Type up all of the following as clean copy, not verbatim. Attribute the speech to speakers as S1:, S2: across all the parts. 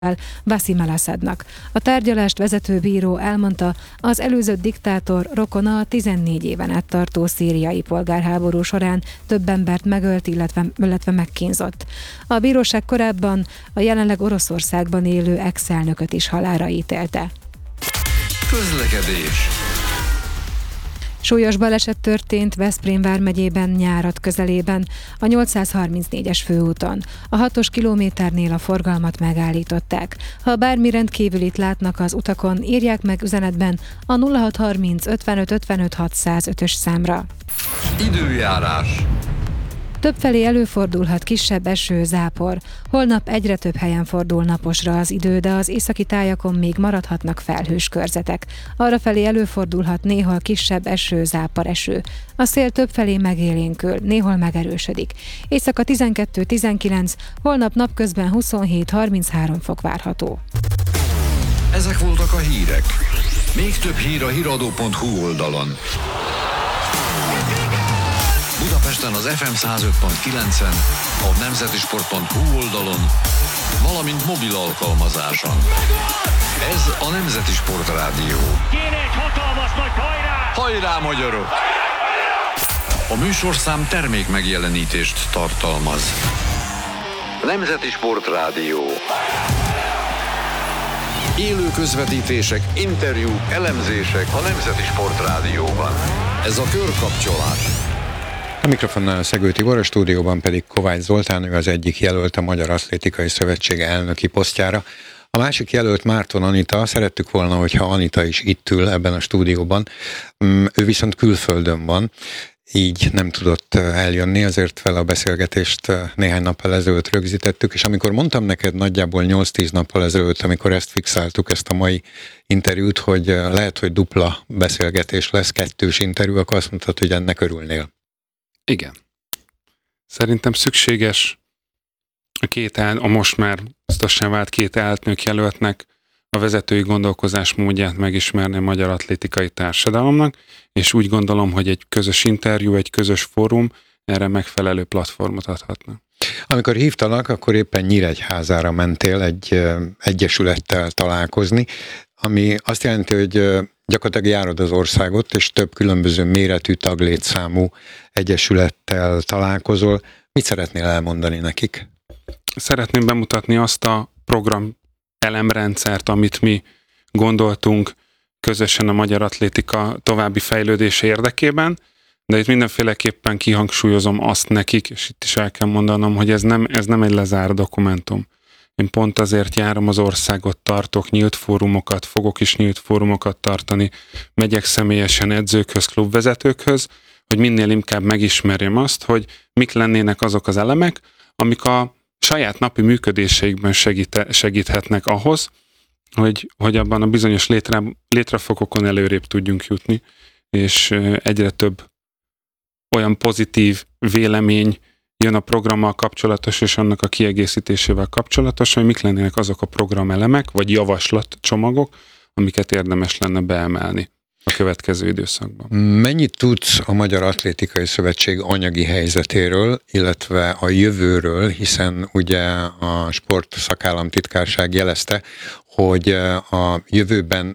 S1: Basim al-Assadnak. A tárgyalást vezető bíró elmondta, az előzött diktátor rokona a 14 éven át tartó szíriai polgárháború során több embert megölt, illetve megkínzott. A bíróság korábban a jelenleg Oroszországban élő ex-elnököt is halálra ítélte.
S2: Közlekedés.
S1: Súlyos baleset történt Veszprém vármegyében Nyárad közelében, a 834-es főúton. A 6-os kilométernél a forgalmat megállították. Ha bármi rendkívülit látnak az utakon, írják meg üzenetben a 0630 55 55 605-ös számra.
S2: Időjárás.
S1: Többfelé előfordulhat kisebb eső, zápor. Holnap egyre több helyen fordul naposra az idő, de az északi tájakon még maradhatnak felhős körzetek. Arrafelé előfordulhat néhol kisebb eső, zápor eső. A szél többfelé megélénkül, néhol megerősödik. Éjszaka 12-19, holnap napközben 27-33 fok várható.
S2: Ezek voltak a hírek. Még több hír a hiradó.hu oldalon. Budapesten az FM 105.9-en, a nemzetisport.hu oldalon, valamint mobil alkalmazáson. Ez a Nemzeti Sport Rádió.
S3: Kéne egy hatalmas nagy hajrá!
S2: Hajrá, magyarok! A műsorszám termék megjelenítést tartalmaz. Nemzeti Sport Rádió. Élő közvetítések, interjúk, elemzések a Nemzeti Sport Rádióban. Ez a körkapcsolás.
S4: A mikrofonnál Szegő Tibor, a stúdióban pedig Kovács Zoltán, ő az egyik jelölt a Magyar Atlétikai Szövetség elnöki posztjára. A másik jelölt Márton Anita, szerettük volna, hogyha Anita is itt ül ebben a stúdióban, ő viszont külföldön van, így nem tudott eljönni, ezért vele a beszélgetést néhány nappal ezelőtt rögzítettük, és amikor mondtam neked nagyjából 8-10 nappal ezelőtt, amikor ezt fixáltuk, ezt a mai interjút, hogy lehet, hogy dupla beszélgetés lesz, 2-s interjú, akkor azt mondtad, hogy ennek örülnél.
S5: Igen. Szerintem szükséges a most már biztosan vált két elnök jelöltnek a vezetői gondolkozásmódját megismerni a magyar atlétikai társadalomnak, és úgy gondolom, hogy egy közös interjú, egy közös fórum erre megfelelő platformot adhatna.
S4: Amikor hívtalak, akkor éppen Nyíregyházára mentél egy egyesülettel találkozni, ami azt jelenti, hogy gyakorlatilag járod az országot, és több különböző méretű taglétszámú egyesülettel találkozol. Mit szeretnél elmondani nekik?
S5: Szeretném bemutatni azt a program elemrendszert, amit mi gondoltunk közösen a magyar atlétika további fejlődése érdekében, de itt mindenféleképpen kihangsúlyozom azt nekik, és itt is el kell mondanom, hogy ez nem egy lezárt dokumentum. Én pont azért járom az országot, tartok nyílt fórumokat, fogok is nyílt fórumokat tartani, megyek személyesen edzőkhöz, klubvezetőkhöz, hogy minél inkább megismerjem azt, hogy mik lennének azok az elemek, amik a saját napi működéseikben segíthetnek ahhoz, hogy abban a bizonyos létrefokokon előrébb tudjunk jutni, és egyre több olyan pozitív vélemény jön a programmal kapcsolatos és annak a kiegészítésével kapcsolatos, hogy mik lennének azok a programelemek, vagy javaslatcsomagok, amiket érdemes lenne beemelni a következő időszakban.
S4: Mennyit tudsz a Magyar Atlétikai Szövetség anyagi helyzetéről, illetve a jövőről, hiszen ugye a Sport Szakállamtitkárság jelezte, hogy a jövőben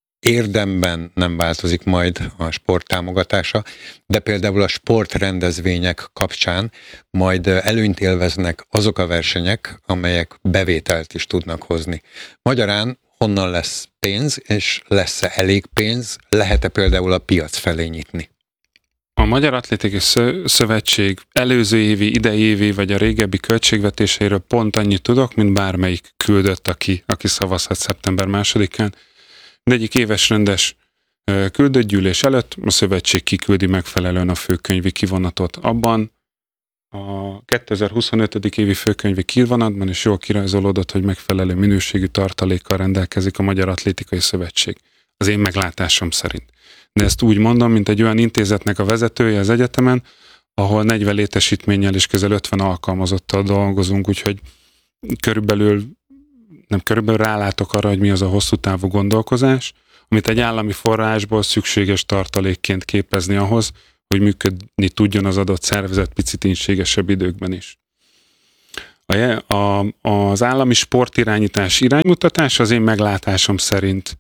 S4: érdemben nem változik majd a sport támogatása, de például a sportrendezvények kapcsán majd előnyt élveznek azok a versenyek, amelyek bevételt is tudnak hozni. Magyarán honnan lesz pénz, és lesz-e elég pénz, lehet-e például a piac felé nyitni?
S5: A Magyar Atlétikai Szövetség előző évi, idei évi vagy a régebbi költségvetéseiről pont annyit tudok, mint bármelyik küldött, aki szavazhat szeptember 2-án. De egyik éves rendes küldött gyűlés előtt a szövetség kiküldi megfelelően a főkönyvi kivonatot. Abban a 2025. évi főkönyvi kivonatban is jól kirajzolódott, hogy megfelelő minőségű tartalékkal rendelkezik a Magyar Atlétikai Szövetség. Az én meglátásom szerint. De ezt úgy mondom, mint egy olyan intézetnek a vezetője az egyetemen, ahol 40 létesítménnyel és közel 50 alkalmazottal dolgozunk, úgyhogy körülbelül rálátok arra, hogy mi az a hosszú távú gondolkozás, amit egy állami forrásból szükséges tartalékként képezni ahhoz, hogy működni tudjon az adott szervezet picit ínségesebb időkben is. A Az állami sportirányítás iránymutatás az én meglátásom szerint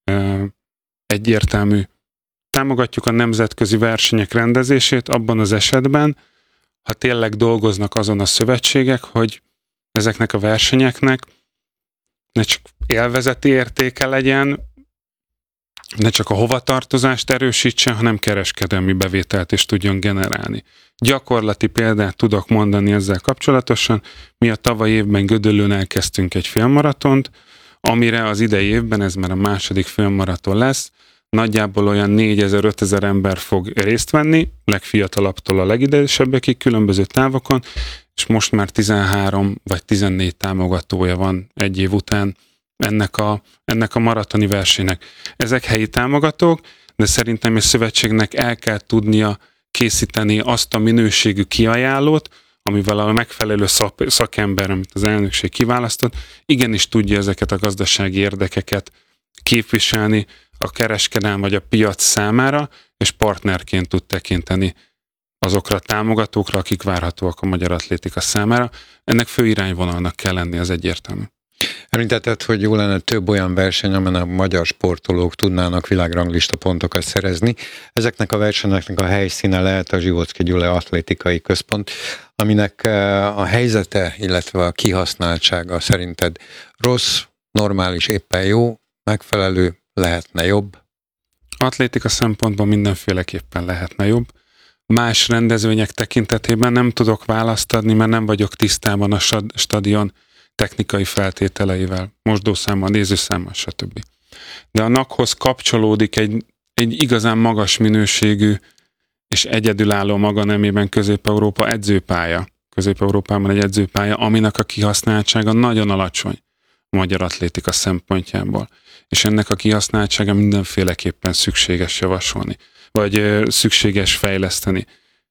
S5: egyértelmű. Támogatjuk a nemzetközi versenyek rendezését abban az esetben, ha tényleg dolgoznak azon a szövetségek, hogy ezeknek a versenyeknek ne csak élvezeti értéke legyen, ne csak a hovatartozást erősítse, hanem kereskedelmi bevételt is tudjon generálni. Gyakorlati példát tudok mondani ezzel kapcsolatosan. Mi a tavaly évben Gödöllőn elkezdtünk egy félmaratont, amire az idei évben, ez már a második félmaraton lesz, nagyjából olyan 4000-5000 ember fog részt venni, legfiatalabbtól a legidősebbekig különböző távokon, és most már 13 vagy 14 támogatója van egy év után ennek a maratoni versenynek. Ezek helyi támogatók, de szerintem a szövetségnek el kell tudnia készíteni azt a minőségű kiajánlót, amivel a megfelelő szakember, amit az elnökség kiválasztott, igenis tudja ezeket a gazdasági érdekeket képviselni a kereskedelem vagy a piac számára, és partnerként tud tekinteni azokra a támogatókra, akik várhatóak a magyar atlétika számára. Ennek fő irányvonalnak kell lenni, az egyértelmű.
S4: Említetted, hogy jó lenne több olyan verseny, amelyen a magyar sportolók tudnának világranglista pontokat szerezni. Ezeknek a versenyeknek a helyszíne lehet a Zsivocki Gyula Atlétikai Központ, aminek a helyzete, illetve a kihasználtsága szerinted rossz, normális, éppen jó, megfelelő, lehetne jobb?
S5: Atlétika szempontból mindenféleképpen lehetne jobb. Más rendezvények tekintetében nem tudok választ adni, mert nem vagyok tisztában a stadion technikai feltételeivel, mosdószámmal, nézőszámmal, stb. De a NAK-hoz kapcsolódik egy igazán magas minőségű és egyedülálló maga nemében Közép-Európa edzőpálya. Közép-Európában egy edzőpálya, aminek a kihasználtsága nagyon alacsony a magyar atlétika szempontjából. És ennek a kihasználtsága mindenféleképpen szükséges javasolni, vagy szükséges fejleszteni.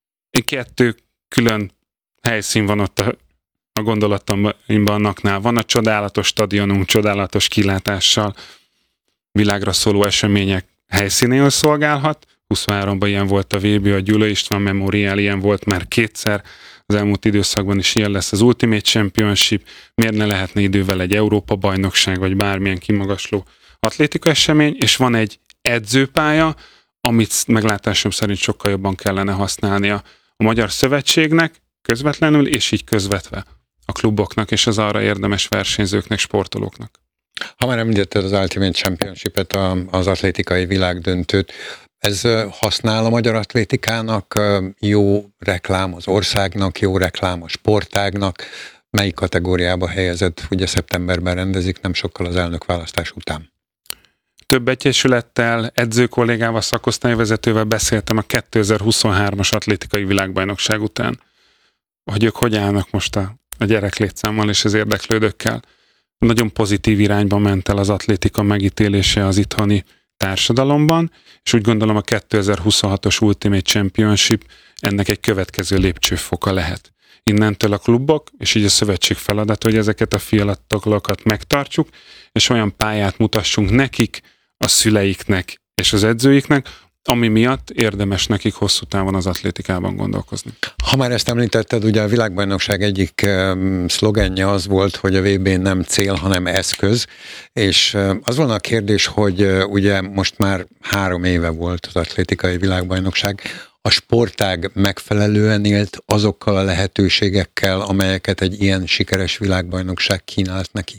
S5: 2 külön helyszín van ott a gondolatomban a NAK-nál. Van a csodálatos stadionunk, csodálatos kilátással, világra szóló események helyszínéül szolgálhat. 23-ban ilyen volt a VB, a Gyula István Memorial, ilyen volt már 2-szer, az elmúlt időszakban is ilyen lesz az Ultimate Championship, miért ne lehetne idővel egy Európa-bajnokság, vagy bármilyen kimagasló atlétika esemény, és van egy edzőpálya, amit meglátásom szerint sokkal jobban kellene használnia a Magyar Szövetségnek közvetlenül, és így közvetve a kluboknak és az arra érdemes versenyzőknek, sportolóknak.
S4: Ha már említetted az Ultimate Championship-et, az atlétikai világdöntőt, ez használ a magyar atlétikának, jó reklám az országnak, jó reklám a sportágnak? Melyik kategóriába helyezed? Ugye szeptemberben rendezik, nem sokkal az elnökválasztás után.
S5: Több egyesülettel, edzőkollégával, szakosztályvezetővel beszéltem a 2023-as atlétikai világbajnokság után, hogy ők hogy állnak most a gyereklétszámmal és az érdeklődőkkel. Nagyon pozitív irányba ment el az atlétika megítélése az itthoni társadalomban, és úgy gondolom a 2026-os Ultimate Championship ennek egy következő lépcsőfoka lehet. Innentől a klubok, és így a szövetség feladata, hogy ezeket a fiatalokat megtartsuk, és olyan pályát mutassunk nekik, a szüleiknek és az edzőiknek, ami miatt érdemes nekik hosszú távon az atlétikában gondolkozni.
S4: Ha már ezt említetted, ugye a világbajnokság egyik szlogenje az volt, hogy a VB nem cél, hanem eszköz, és az volna a kérdés, hogy ugye most már 3 éve volt az atlétikai világbajnokság, a sportág megfelelően élt azokkal a lehetőségekkel, amelyeket egy ilyen sikeres világbajnokság kínált neki?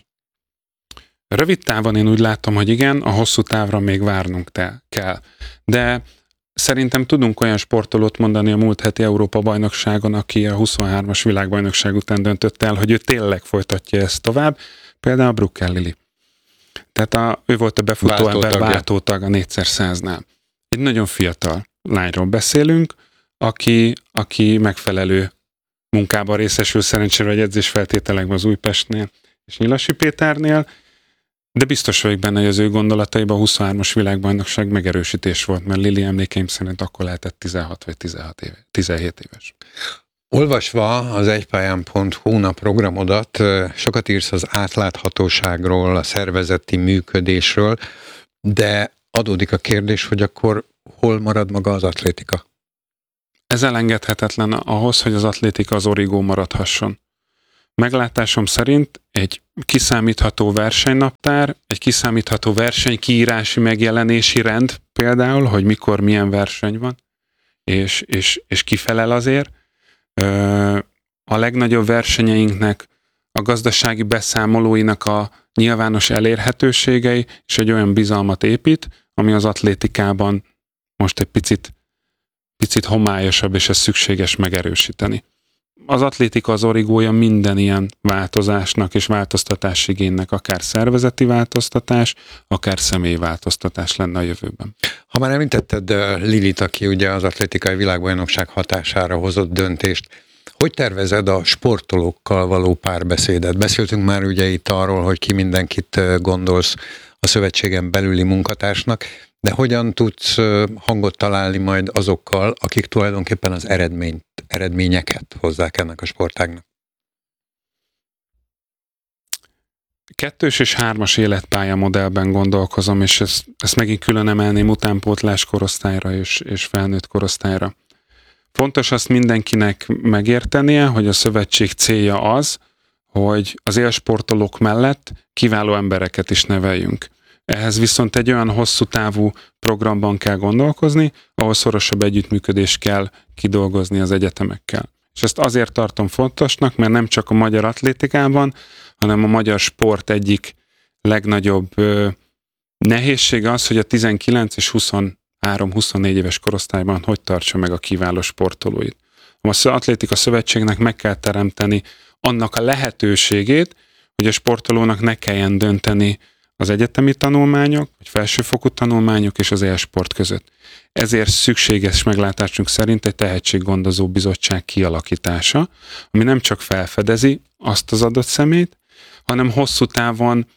S5: Rövid távon én úgy látom, hogy igen, a hosszú távra még várnunk kell. De szerintem tudunk olyan sportolót mondani a múlt heti Európa-bajnokságon, aki a 23-as világbajnokság után döntött el, hogy ő tényleg folytatja ezt tovább, például Brucker Lili. Tehát ő volt a befutó ember váltótag a 4x100-nál. Egy nagyon fiatal lányról beszélünk, aki megfelelő munkában részesül szerencsére egy edzésfeltételekben az Újpestnél és Nyilasi Péternél, de biztos vagyok benne, hogy az ő gondolataiban a 23-as világbajnokság megerősítés volt, mert Lili emlékeim szerint akkor lehetett 16 vagy 17 éves.
S4: Olvasva az egypályán.hu naprogramodat, sokat írsz az átláthatóságról, a szervezeti működésről, de adódik a kérdés, hogy akkor hol marad maga az atlétika?
S5: Ez elengedhetetlen ahhoz, hogy az atlétika az origó maradhasson. meglátásom szerint egy kiszámítható versenynaptár, egy kiszámítható versenykiírási megjelenési rend például, hogy mikor milyen verseny van, és kifelel azért. A legnagyobb versenyeinknek a gazdasági beszámolóinak a nyilvános elérhetőségei, és egy olyan bizalmat épít, ami az atlétikában most egy picit homályosabb, és ez szükséges megerősíteni. Az atlétika az origója minden ilyen változásnak és változtatás igénynek, akár szervezeti változtatás, akár személyi változtatás lenne a jövőben.
S4: Ha már említetted Lilit, aki ugye az atlétikai világbajnokság hatására hozott döntést, hogy tervezed a sportolókkal való párbeszédet? Beszéltünk már ugye itt arról, hogy ki mindenkit gondolsz a szövetségen belüli munkatársnak, de hogyan tudsz hangot találni majd azokkal, akik tulajdonképpen az eredményeket hozzák ennek a sportágnak?
S5: 2. és 3. életpálya modellben gondolkozom, és ezt megint külön emelném utánpótlás korosztályra és felnőtt korosztályra. Fontos azt mindenkinek megértenie, hogy a szövetség célja az, hogy az élsportolók mellett kiváló embereket is neveljünk. Ehhez viszont egy olyan hosszú távú programban kell gondolkozni, ahol szorosabb együttműködést kell kidolgozni az egyetemekkel. És ezt azért tartom fontosnak, mert nem csak a magyar atlétikában, hanem a magyar sport egyik legnagyobb nehézsége az, hogy a 19 és 23-24 éves korosztályban hogy tartsa meg a kiváló sportolóit. Az Atlétika Szövetségnek meg kell teremteni annak a lehetőségét, hogy a sportolónak ne kelljen dönteni az egyetemi tanulmányok, vagy felsőfokú tanulmányok és az e-sport között. Ezért szükséges meglátásunk szerint egy tehetséggondozó bizottság kialakítása, ami nem csak felfedezi azt az adott személyt, hanem hosszú távon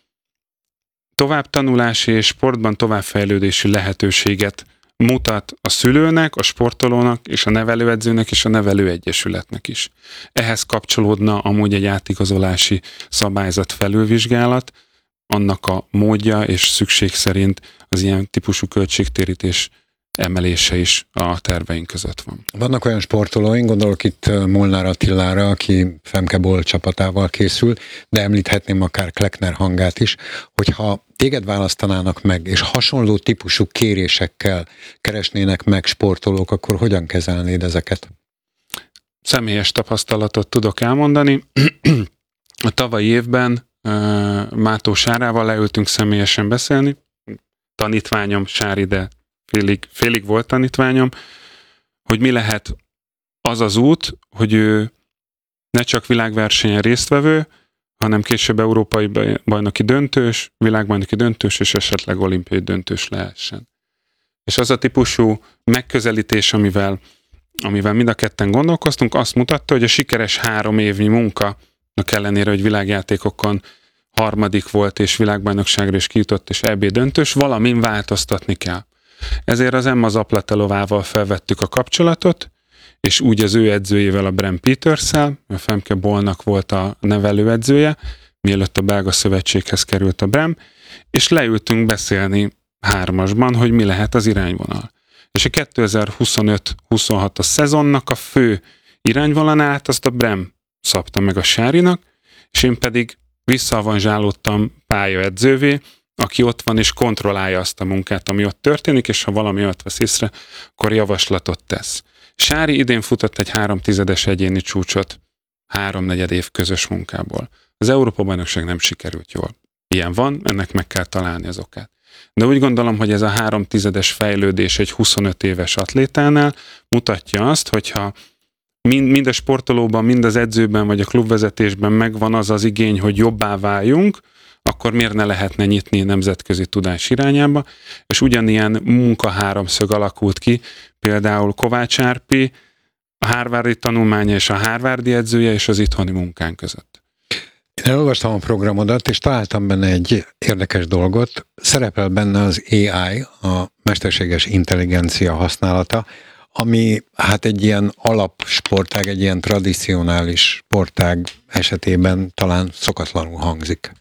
S5: továbbtanulási és sportban továbbfejlődési lehetőséget mutat a szülőnek, a sportolónak és a nevelőedzőnek és a nevelőegyesületnek is. Ehhez kapcsolódna amúgy egy átigazolási szabályzat felülvizsgálat, annak a módja és szükség szerint az ilyen típusú költségtérítés emelése is a terveink között van.
S4: Vannak olyan sportolóink, gondolok itt Molnár Attilára, aki Femke Boll csapatával készül, de említhetném akár Kleckner Hangát is, hogyha téged választanának meg, és hasonló típusú kérésekkel keresnének meg sportolók, akkor hogyan kezelnéd ezeket?
S5: Személyes tapasztalatot tudok elmondani. A tavalyi évben Mátó Sárával leültünk személyesen beszélni. Tanítványom Sári, de félig volt tanítványom, hogy mi lehet az az út, hogy ő ne csak világversenyen résztvevő, hanem később európai bajnoki döntős, világbajnoki döntős és esetleg olimpiai döntős lehessen. És az a típusú megközelítés, amivel mind a ketten gondolkoztunk, azt mutatta, hogy a sikeres 3 évnyi munka ellenére, hogy világjátékokon 3. volt, és világbajnokságra is kijutott, és EB döntős, valamin változtatni kell. Ezért az Emma Zaplatelovával felvettük a kapcsolatot, és úgy az ő edzőjével, a Bram Peters-szel, a Femke Bollnak volt a nevelőedzője, mielőtt a belga szövetséghez került a Bram, és leültünk beszélni 3-asban, hogy mi lehet az irányvonal. És a 2025-26-as szezonnak a fő irányvonalát azt a Bram szabta meg a Sárinak, és én pedig visszaavanzsálódtam pályaedzővé, aki ott van és kontrollálja azt a munkát, ami ott történik, és ha valami ott vesz észre, akkor javaslatot tesz. Sári idén futott egy 3/10 egyéni csúcsot 3/4 év közös munkából. Az Európa-bajnokság nem sikerült jól. Ilyen van, ennek meg kell találni az okát. De úgy gondolom, hogy ez a 3/10 fejlődés egy 25 éves atlétánál mutatja azt, hogyha mind a sportolóban, mind az edzőben, vagy a klubvezetésben megvan az az igény, hogy jobbá váljunk, akkor miért ne lehetne nyitni nemzetközi tudás irányába, és ugyanilyen munka-háromszög alakult ki, például Kovács Árpi, a harvardi tanulmánya és a harvardi edzője és az itthoni munkán között.
S4: Én elolvastam a programodat, és találtam benne egy érdekes dolgot. Szerepel benne az AI, a mesterséges intelligencia használata, ami hát egy ilyen alapsportág, egy ilyen tradicionális sportág esetében talán szokatlanul hangzik.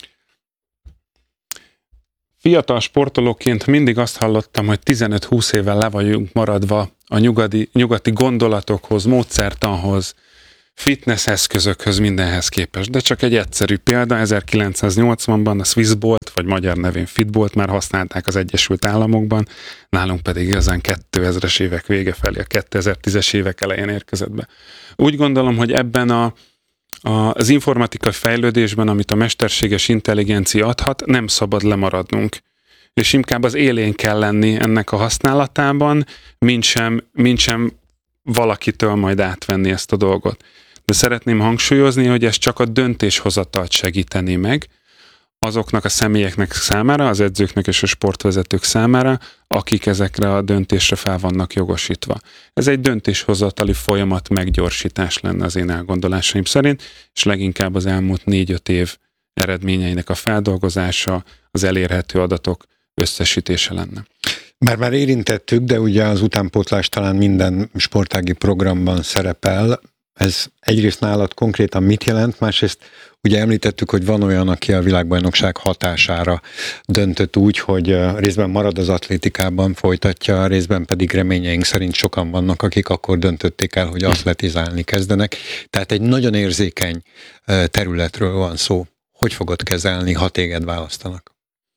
S5: Fiatal sportolóként mindig azt hallottam, hogy 15-20 éven le vagyunk maradva a nyugati gondolatokhoz, módszertanhoz, fitness eszközökhöz, mindenhez képest. De csak egy egyszerű példa, 1980-ban a Swissbolt, vagy magyar nevén Fitbolt már használták az Egyesült Államokban, nálunk pedig igazán 2000-es évek vége felé, a 2010-es évek elején érkezett be. Úgy gondolom, hogy ebben az informatikai fejlődésben, amit a mesterséges intelligencia adhat, nem szabad lemaradnunk. És inkább az élén kell lenni ennek a használatában, mint sem valakitől majd átvenni ezt a dolgot. De szeretném hangsúlyozni, hogy ez csak a döntéshozatalt segíteni meg azoknak a személyeknek számára, az edzőknek és a sportvezetők számára, akik ezekre a döntésre fel vannak jogosítva. Ez egy döntéshozatali folyamat meggyorsítás lenne az én elgondolásaim szerint, és leginkább az elmúlt 4-5 év eredményeinek a feldolgozása, az elérhető adatok összesítése lenne.
S4: Már érintettük, de ugye az utánpótlás talán minden sportági programban szerepel. Ez egyrészt nálad konkrétan mit jelent, másrészt ugye említettük, hogy van olyan, aki a világbajnokság hatására döntött úgy, hogy részben marad az atlétikában, folytatja, részben pedig reményeink szerint sokan vannak, akik akkor döntötték el, hogy atletizálni kezdenek. Tehát egy nagyon érzékeny területről van szó. Hogy fogod kezelni, ha téged választanak?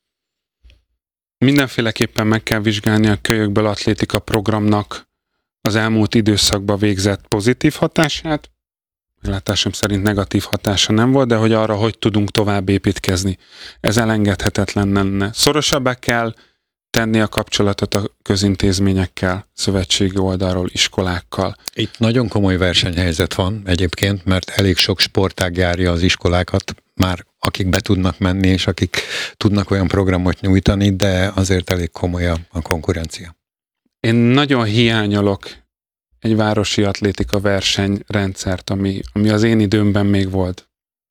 S5: Mindenféleképpen meg kell vizsgálni a Kölyökből atlétika programnak az elmúlt időszakban végzett pozitív hatását. Látásom szerint negatív hatása nem volt, de hogy arra, hogy tudunk tovább építkezni. Ez elengedhetetlen lenne. Szorosabbá kell tenni a kapcsolatot a közintézményekkel, szövetségi oldalról, iskolákkal.
S4: Itt nagyon komoly versenyhelyzet van egyébként, mert elég sok sportág járja az iskolákat, már akik be tudnak menni, és akik tudnak olyan programot nyújtani, de azért elég komoly a konkurencia.
S5: Én nagyon hiányolok egy városi atlétika versenyrendszert, ami az én időmben még volt.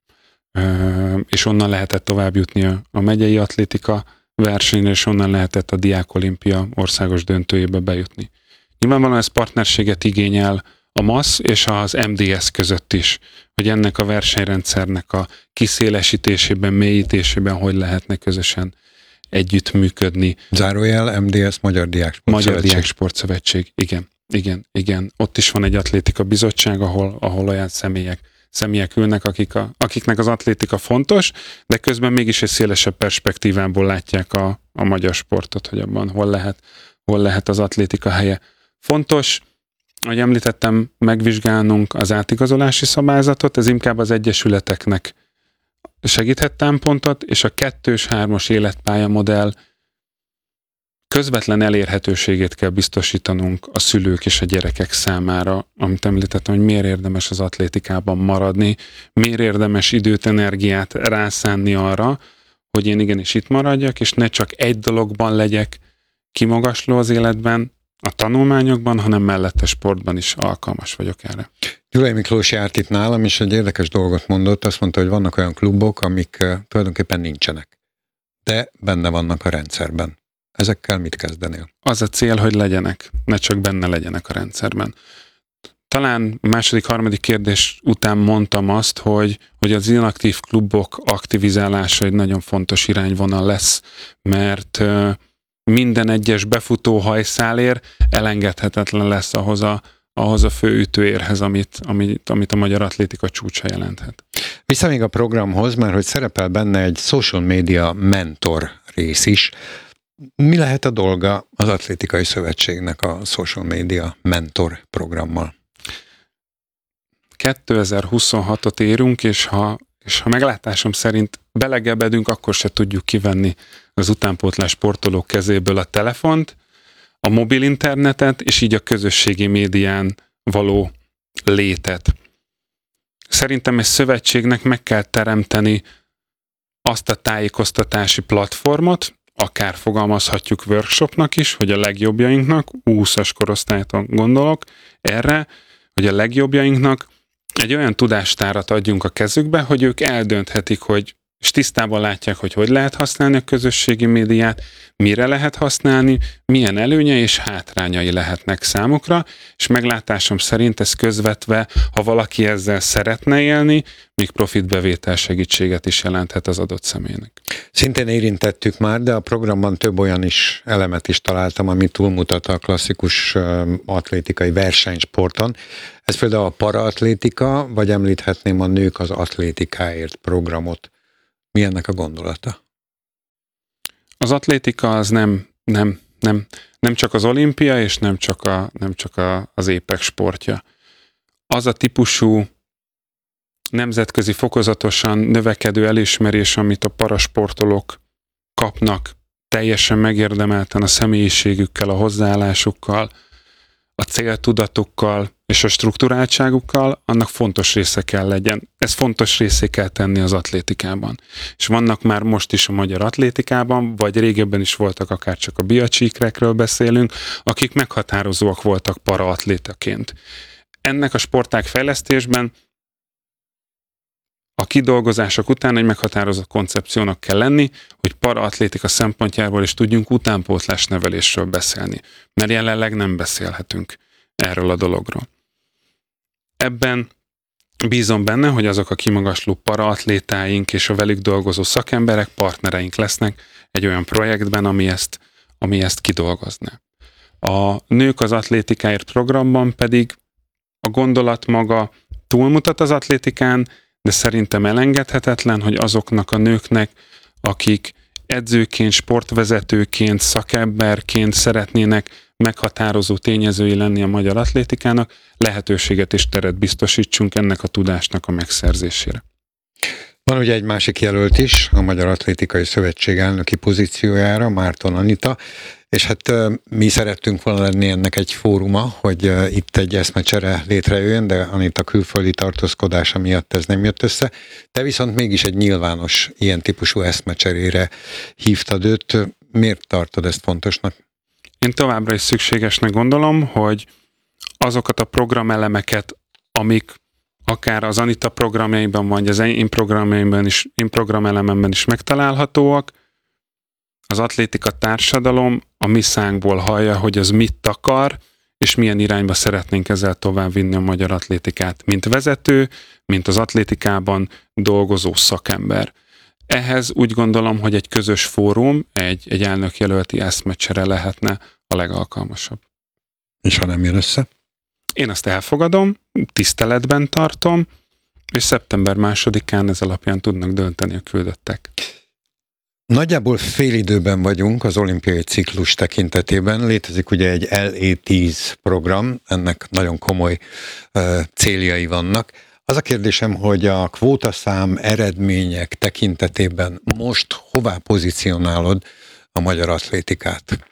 S5: És onnan lehetett tovább jutni a megyei atlétika versenyre, és onnan lehetett a Diákolimpia országos döntőjébe bejutni. Nyilvánvalóan ez partnerséget igényel a MASZ és az MDS között is, hogy ennek a versenyrendszernek a kiszélesítésében, mélyítésében hogy lehetne közösen együttműködni.
S4: Zárójel MDS, Magyar
S5: Diáksportszövetség. Igen. Ott is van egy atlétika bizottság, ahol olyan személyek ülnek, akiknek az atlétika fontos, de közben mégis egy szélesebb perspektívából látják a magyar sportot, hogy abban hol lehet az atlétika helye. Fontos, ahogy említettem, megvizsgálnunk az átigazolási szabályzatot, ez inkább az egyesületeknek segíthet támpontot, és a 2-es, 3-as életpálya modell közvetlen elérhetőségét kell biztosítanunk a szülők és a gyerekek számára, amit említettem, hogy miért érdemes az atlétikában maradni, miért érdemes időt, energiát rászánni arra, hogy én igenis itt maradjak, és ne csak egy dologban legyek kimagasló az életben, a tanulmányokban, hanem mellette sportban is alkalmas vagyok erre.
S4: Gyulai Miklós járt itt nálam, és egy érdekes dolgot mondott, azt mondta, hogy vannak olyan klubok, amik tulajdonképpen nincsenek, de benne vannak a rendszerben. Ezekkel mit kezdenél?
S5: Az a cél, hogy legyenek, ne csak benne legyenek a rendszerben. Talán második, harmadik kérdés után mondtam azt, hogy az inaktív klubok aktivizálása egy nagyon fontos irányvonal lesz, mert minden egyes befutó hajszálért elengedhetetlen lesz ahhoz a fő ütőérhez, amit a magyar atlétika csúcsa jelenthet.
S4: Vissza még a programhoz, mert hogy szerepel benne egy social media mentor rész is. Mi lehet a dolga az Atlétikai Szövetségnek a social media mentor programmal?
S5: 2026-ot érünk, és ha meglátásom szerint belegebedünk, akkor se tudjuk kivenni az utánpótlás sportolók kezéből a telefont, a mobil internetet, és így a közösségi médián való létet. Szerintem egy szövetségnek meg kell teremteni azt a tájékoztatási platformot, akár fogalmazhatjuk workshopnak is, hogy a legjobbjainknak, 20-as korosztályt gondolok erre, hogy a legjobbjainknak egy olyan tudástárat adjunk a kezükbe, hogy ők eldönthetik, hogy és tisztában látják, hogy lehet használni a közösségi médiát, mire lehet használni, milyen előnye és hátrányai lehetnek számukra, és meglátásom szerint ez közvetve, ha valaki ezzel szeretne élni, még profitbevétel segítséget is jelenthet az adott személynek.
S4: Szintén érintettük már, de a programban több olyan elemet is találtam, ami túlmutat a klasszikus atlétikai versenysporton. Ez például a paraatlétika, vagy említhetném a Nők az atlétikáért programot. Mi ennek a gondolata?
S5: Az atlétika az nem csak az olimpia, és nem csak az épek sportja. Az a típusú nemzetközi fokozatosan növekedő elismerés, amit a parasportolók kapnak teljesen megérdemelten a személyiségükkel, a hozzáállásukkal, a céltudatukkal és a strukturáltságukkal, annak fontos része kell legyen. Ez fontos részé kell tenni az atlétikában. És vannak már most is a magyar atlétikában, vagy régebben is voltak, akár csak a biacsíkrekről beszélünk, akik meghatározóak voltak paraatlétaként. Ennek a sportág fejlesztésben a kidolgozások után egy meghatározott koncepciónak kell lenni, hogy paraatlétika szempontjából is tudjunk utánpótlás nevelésről beszélni. Mert jelenleg nem beszélhetünk erről a dologról. Ebben bízom benne, hogy azok a kimagasló paraatlétáink és a velük dolgozó szakemberek partnereink lesznek egy olyan projektben, ami ezt kidolgozná. A Nők az atlétikáért programban pedig a gondolat maga túlmutat az atlétikán, de szerintem elengedhetetlen, hogy azoknak a nőknek, akik edzőként, sportvezetőként, szakemberként szeretnének meghatározó tényezői lenni a magyar atlétikának, lehetőséget és teret biztosítsunk ennek a tudásnak a megszerzésére.
S4: Van ugye egy másik jelölt is, a Magyar Atlétikai Szövetség elnöki pozíciójára, Márton Anita, és hát mi szerettünk volna lenni ennek egy fóruma, hogy itt egy eszmecsere létrejöjjön, de Anita külföldi tartózkodása miatt ez nem jött össze. Te viszont mégis egy nyilvános ilyen típusú eszmecserére hívtad őt. Miért tartod ezt fontosnak?
S5: Én továbbra is szükségesnek gondolom, hogy azokat a programelemeket, amik akár az Anita programjaiban, vagy az én programelememben is megtalálhatóak, az atlétika társadalom a mi szánkból hallja, hogy az mit akar, és milyen irányba szeretnénk ezzel tovább vinni a magyar atlétikát, mint vezető, mint az atlétikában dolgozó szakember. Ehhez úgy gondolom, hogy egy közös fórum, egy elnökjelölti eszmecsere lehetne a legalkalmasabb.
S4: És ha nem jön össze?
S5: Én azt elfogadom, tiszteletben tartom, és szeptember 2-án ez alapján tudnak dönteni a küldöttek.
S4: Nagyjából félidőben vagyunk az olimpiai ciklus tekintetében. Létezik ugye egy LE10 program, ennek nagyon komoly céljai vannak. Az a kérdésem, hogy a kvótaszám eredmények tekintetében most hová pozícionálod a magyar atlétikát?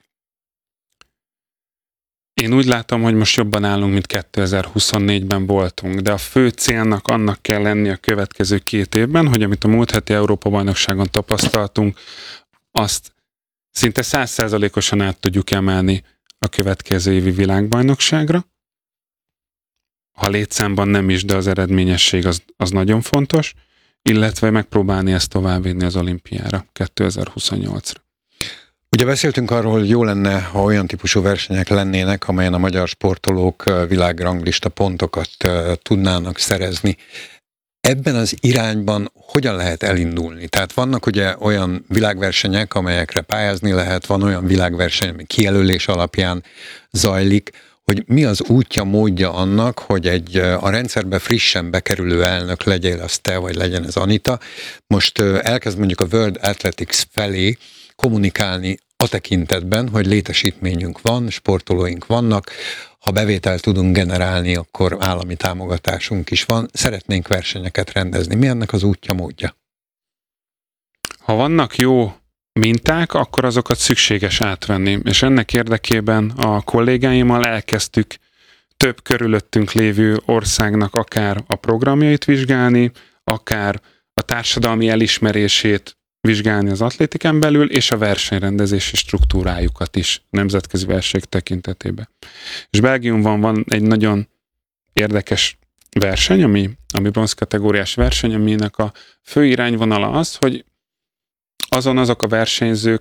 S5: Én úgy látom, hogy most jobban állunk, mint 2024-ben voltunk, de a fő célnak annak kell lenni a következő 2 évben, hogy amit a múlt heti Európa-bajnokságon tapasztaltunk, azt szinte 100%-osan át tudjuk emelni a következő évi világbajnokságra. Ha létszámban nem is, de az eredményesség az nagyon fontos, illetve megpróbálni ezt továbbvinni az olimpiára 2028-ra.
S4: Ugye beszéltünk arról, hogy jó lenne, ha olyan típusú versenyek lennének, amelyen a magyar sportolók világranglista pontokat tudnának szerezni. Ebben az irányban hogyan lehet elindulni? Tehát vannak ugye olyan világversenyek, amelyekre pályázni lehet, van olyan világverseny, ami kijelölés alapján zajlik, hogy mi az útja, módja annak, hogy a rendszerbe frissen bekerülő elnök legyél az te, vagy legyen ez Anita, most elkezd mondjuk a World Athletics felé kommunikálni a tekintetben, hogy létesítményünk van, sportolóink vannak, ha bevételt tudunk generálni, akkor állami támogatásunk is van, szeretnénk versenyeket rendezni. Mi ennek az útja, módja?
S5: Ha vannak jó minták, akkor azokat szükséges átvenni, és ennek érdekében a kollégáimmal elkezdtük több körülöttünk lévő országnak akár a programjait vizsgálni, akár a társadalmi elismerését vizsgálni az atlétikán belül, és a versenyrendezési struktúrájukat is nemzetközi versenyek tekintetében. És Belgiumban van egy nagyon érdekes verseny, ami bronz kategóriás verseny, aminek a fő irányvonala az, hogy azok a versenyzők,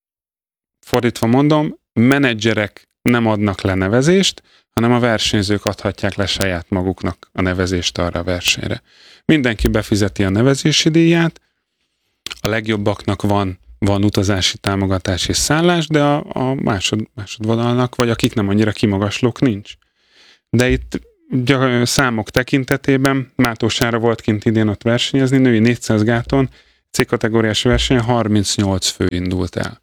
S5: fordítva mondom, menedzserek nem adnak le nevezést, hanem a versenyzők adhatják le saját maguknak a nevezést arra a versenyre. Mindenki befizeti a nevezési díját, a legjobbaknak van utazási támogatás és szállás, de a másodvonalnak, vagy akik nem annyira kimagaslók, nincs. De itt számok tekintetében Mátósára volt kint idén ott versenyezni, női 400 gáton, C-kategóriás versenyen 38 fő indult el.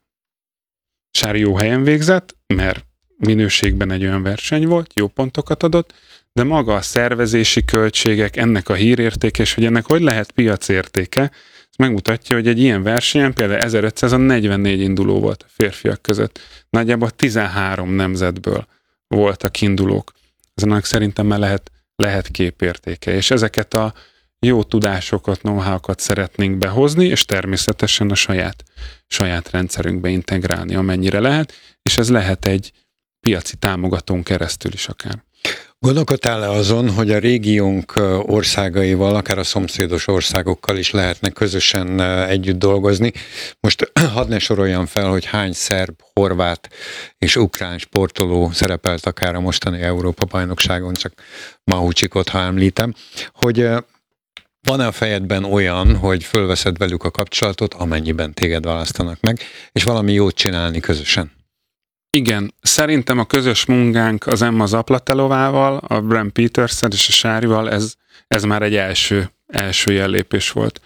S5: Sári jó helyen végzett, mert minőségben egy olyan verseny volt, jó pontokat adott, de maga a szervezési költségek, ennek a hírértéke, és hogy ennek hogy lehet piacértéke, ez megmutatja, hogy egy ilyen versenyen például 1544 induló volt a férfiak között. Nagyjából 13 nemzetből voltak indulók. Ezenek szerintem már lehet képértéke, és ezeket a jó tudásokat, know-how-kat szeretnénk behozni, és természetesen a saját rendszerünkbe integrálni, amennyire lehet, és ez lehet egy piaci támogatón keresztül is akár.
S4: Gondolkodtál-e azon, hogy a régiónk országaival, akár a szomszédos országokkal is lehetne közösen együtt dolgozni? Most hadd ne soroljam fel, hogy hány szerb, horvát és ukrán sportoló szerepelt akár a mostani Európa-bajnokságon, csak Mahucsikot, ha említem, hogy van-e a fejedben olyan, hogy fölveszed velük a kapcsolatot, amennyiben téged választanak meg, és valami jót csinálni közösen?
S5: Igen, szerintem a közös munkánk az Emma Zaplatelovával, a Bram Peters-szel és a Sárival, ez már egy első jellépés volt.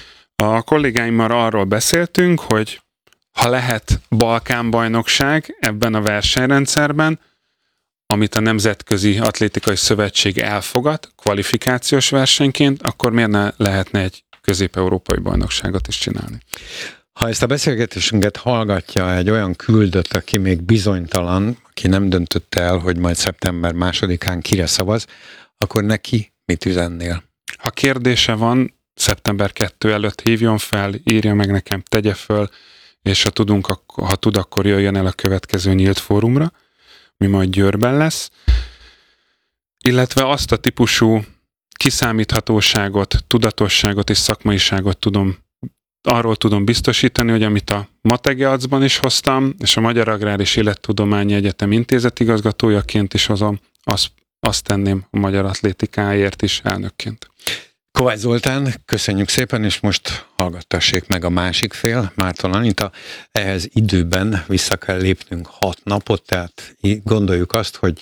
S5: A kollégáimmal arról beszéltünk, hogy ha lehet Balkán-bajnokság ebben a versenyrendszerben, amit a Nemzetközi Atlétikai Szövetség elfogad kvalifikációs versenyként, akkor miért ne lehetne egy közép-európai bajnokságot is csinálni?
S4: Ha ezt a beszélgetésünket hallgatja egy olyan küldött, aki még bizonytalan, aki nem döntött el, hogy majd szeptember 2-án kire szavaz, akkor neki mit üzennél?
S5: Ha kérdése van, szeptember 2 előtt hívjon fel, írja meg nekem, tegye föl, és ha tud, akkor jöjjön el a következő nyílt fórumra, mi majd Győrben lesz. Illetve azt a típusú kiszámíthatóságot, tudatosságot és szakmaiságot arról tudom biztosítani, hogy amit a Mategeacban is hoztam, és a Magyar Agrár és Élettudományi Egyetem intézetigazgatójaként is hozom, azt tenném a magyar atlétikáért is elnökként.
S4: Kovács Zoltán, köszönjük szépen, és most hallgattassék meg a másik fél, Márton Anita. Ehhez időben vissza kell lépnünk 6 napot, tehát gondoljuk azt, hogy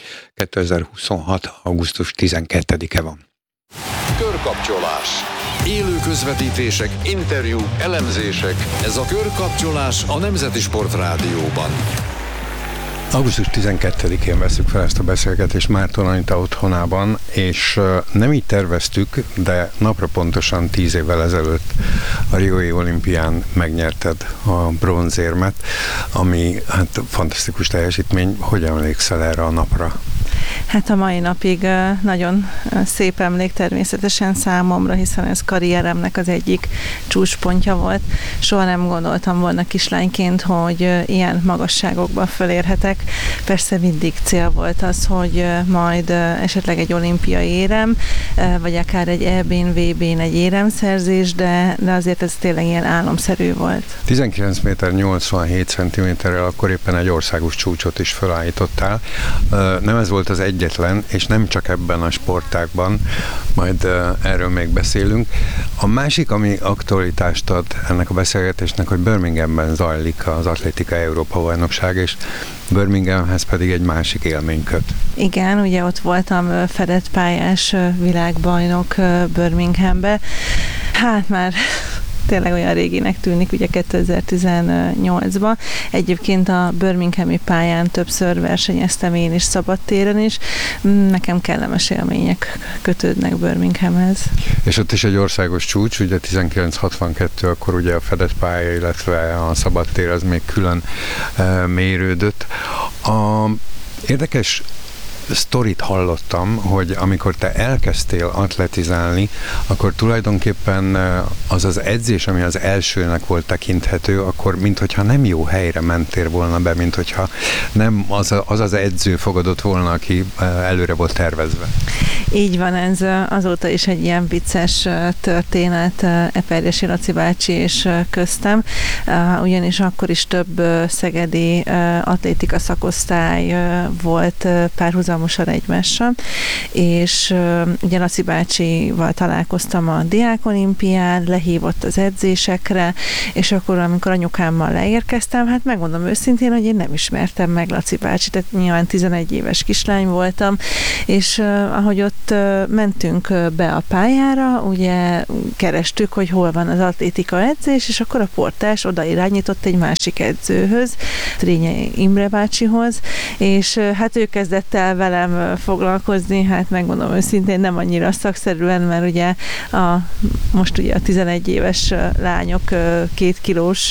S4: 2026. augusztus 12-e van.
S2: Körkapcsolás. Élő közvetítések, interjúk, elemzések. Ez a Körkapcsolás a Nemzeti Sport Rádióban.
S4: Augusztus 12-én veszük fel ezt a beszélgetést Márton Anita otthonában, és nem így terveztük, de napra pontosan 10 évvel ezelőtt a Riói olimpián megnyerted a bronzérmet, ami hát fantasztikus teljesítmény. Hogy emlékszel erre a napra?
S6: Hát a mai napig nagyon szép emlék természetesen számomra, hiszen ez karrieremnek az egyik csúcspontja volt. Soha nem gondoltam volna kislányként, hogy ilyen magasságokba fölérhetek. Persze mindig cél volt az, hogy majd esetleg egy olimpiai érem, vagy akár egy EB-n, VB-n egy éremszerzés, de azért ez tényleg ilyen álomszerű volt. 19
S4: méter 87 centiméterrel akkor éppen egy országos csúcsot is felállítottál. Nem ez volt az egyetlen, és nem csak ebben a sportágban, majd erről még beszélünk. A másik, ami aktualitást ad ennek a beszélgetésnek, hogy Birminghamben zajlik az Atlétika Európa-bajnokság, és Birminghamhez pedig egy másik élmény köt. Igen, ugye ott voltam fedett pályás világbajnok Birminghambe. Hát már tényleg olyan réginek tűnik, ugye 2018-ban. Egyébként a birminghami pályán többször versenyeztem én is szabadtéren is. Nekem kellemes élmények kötődnek Birminghamhez. És ott is egy országos csúcs, ugye 1962, akkor ugye a fedett pálya, illetve a szabadtér az még külön mérődött. Érdekes sztorit hallottam, hogy amikor te elkezdtél atletizálni, akkor tulajdonképpen az az edzés, ami az elsőnek volt tekinthető, akkor minthogyha nem jó helyre mentél volna be, minthogyha nem az edző fogadott volna, aki előre volt tervezve.
S6: Így van, ez azóta is egy ilyen vicces történet Eperjesi Laci bácsi és köztem, ugyanis akkor is több szegedi atlétika szakosztály volt párhuzamosan egymással, és ugye Laci bácsival találkoztam a diákolimpián, lehívott az edzésekre, és akkor, amikor anyukámmal leérkeztem, hát megmondom őszintén, hogy én nem ismertem meg Laci bácsit, tehát nyilván 11 éves kislány voltam, és ahogy ott mentünk be a pályára, ugye kerestük, hogy hol van az atlétika edzés, és akkor a portás oda irányított egy másik edzőhöz, Trényei Imre bácsihoz, és hát ő kezdett el velem foglalkozni, hát megmondom őszintén nem annyira szakszerűen, mert ugye most ugye a 11 éves lányok 2 kilós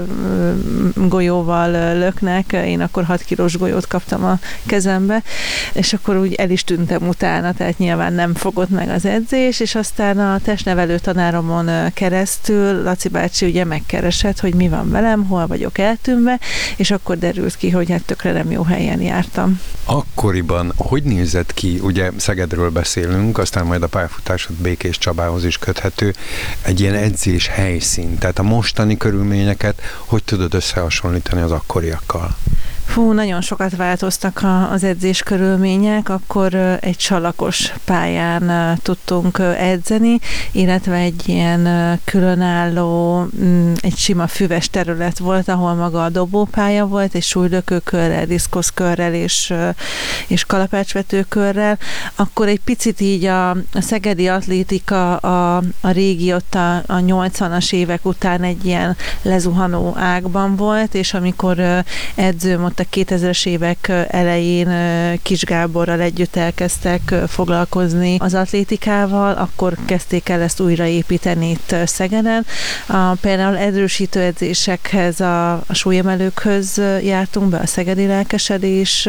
S6: golyóval löknek, én akkor 6 kilós golyót kaptam a kezembe, és akkor úgy el is tűntem utána, tehát nyilván nem fogott meg az edzés, és aztán a testnevelő tanáromon keresztül Laci bácsi ugye megkeresett, hogy mi van velem, hol vagyok eltűnve, és akkor derült ki, hogy hát tökre nem jó helyen jártam.
S4: Akkoriban hogy nézett ki, ugye Szegedről beszélünk, aztán majd a pályafutásod Békés Csabához is köthető, egy ilyen edzés helyszín, tehát a mostani körülményeket hogy tudod összehasonlítani az akkoriakkal?
S6: Nagyon sokat változtak az edzés körülmények, akkor egy salakos pályán tudtunk edzeni, illetve egy ilyen különálló, egy sima füves terület volt, ahol maga a dobópálya volt, egy súlylökőkörrel, diszkoszkörrel és kalapácsvetőkörrel. Akkor egy picit így a szegedi atlétika a régi ott a 80-as évek után egy ilyen lezuhanó ágban volt, és amikor edzőm ott a 2000-es évek elején Kis Gáborral együtt elkezdtek foglalkozni az atlétikával, akkor kezdték el ezt újraépíteni itt Szegeden. Például erősítő edzésekhez a súlyemelőkhöz jártunk be, a Szegedi Lelkesedés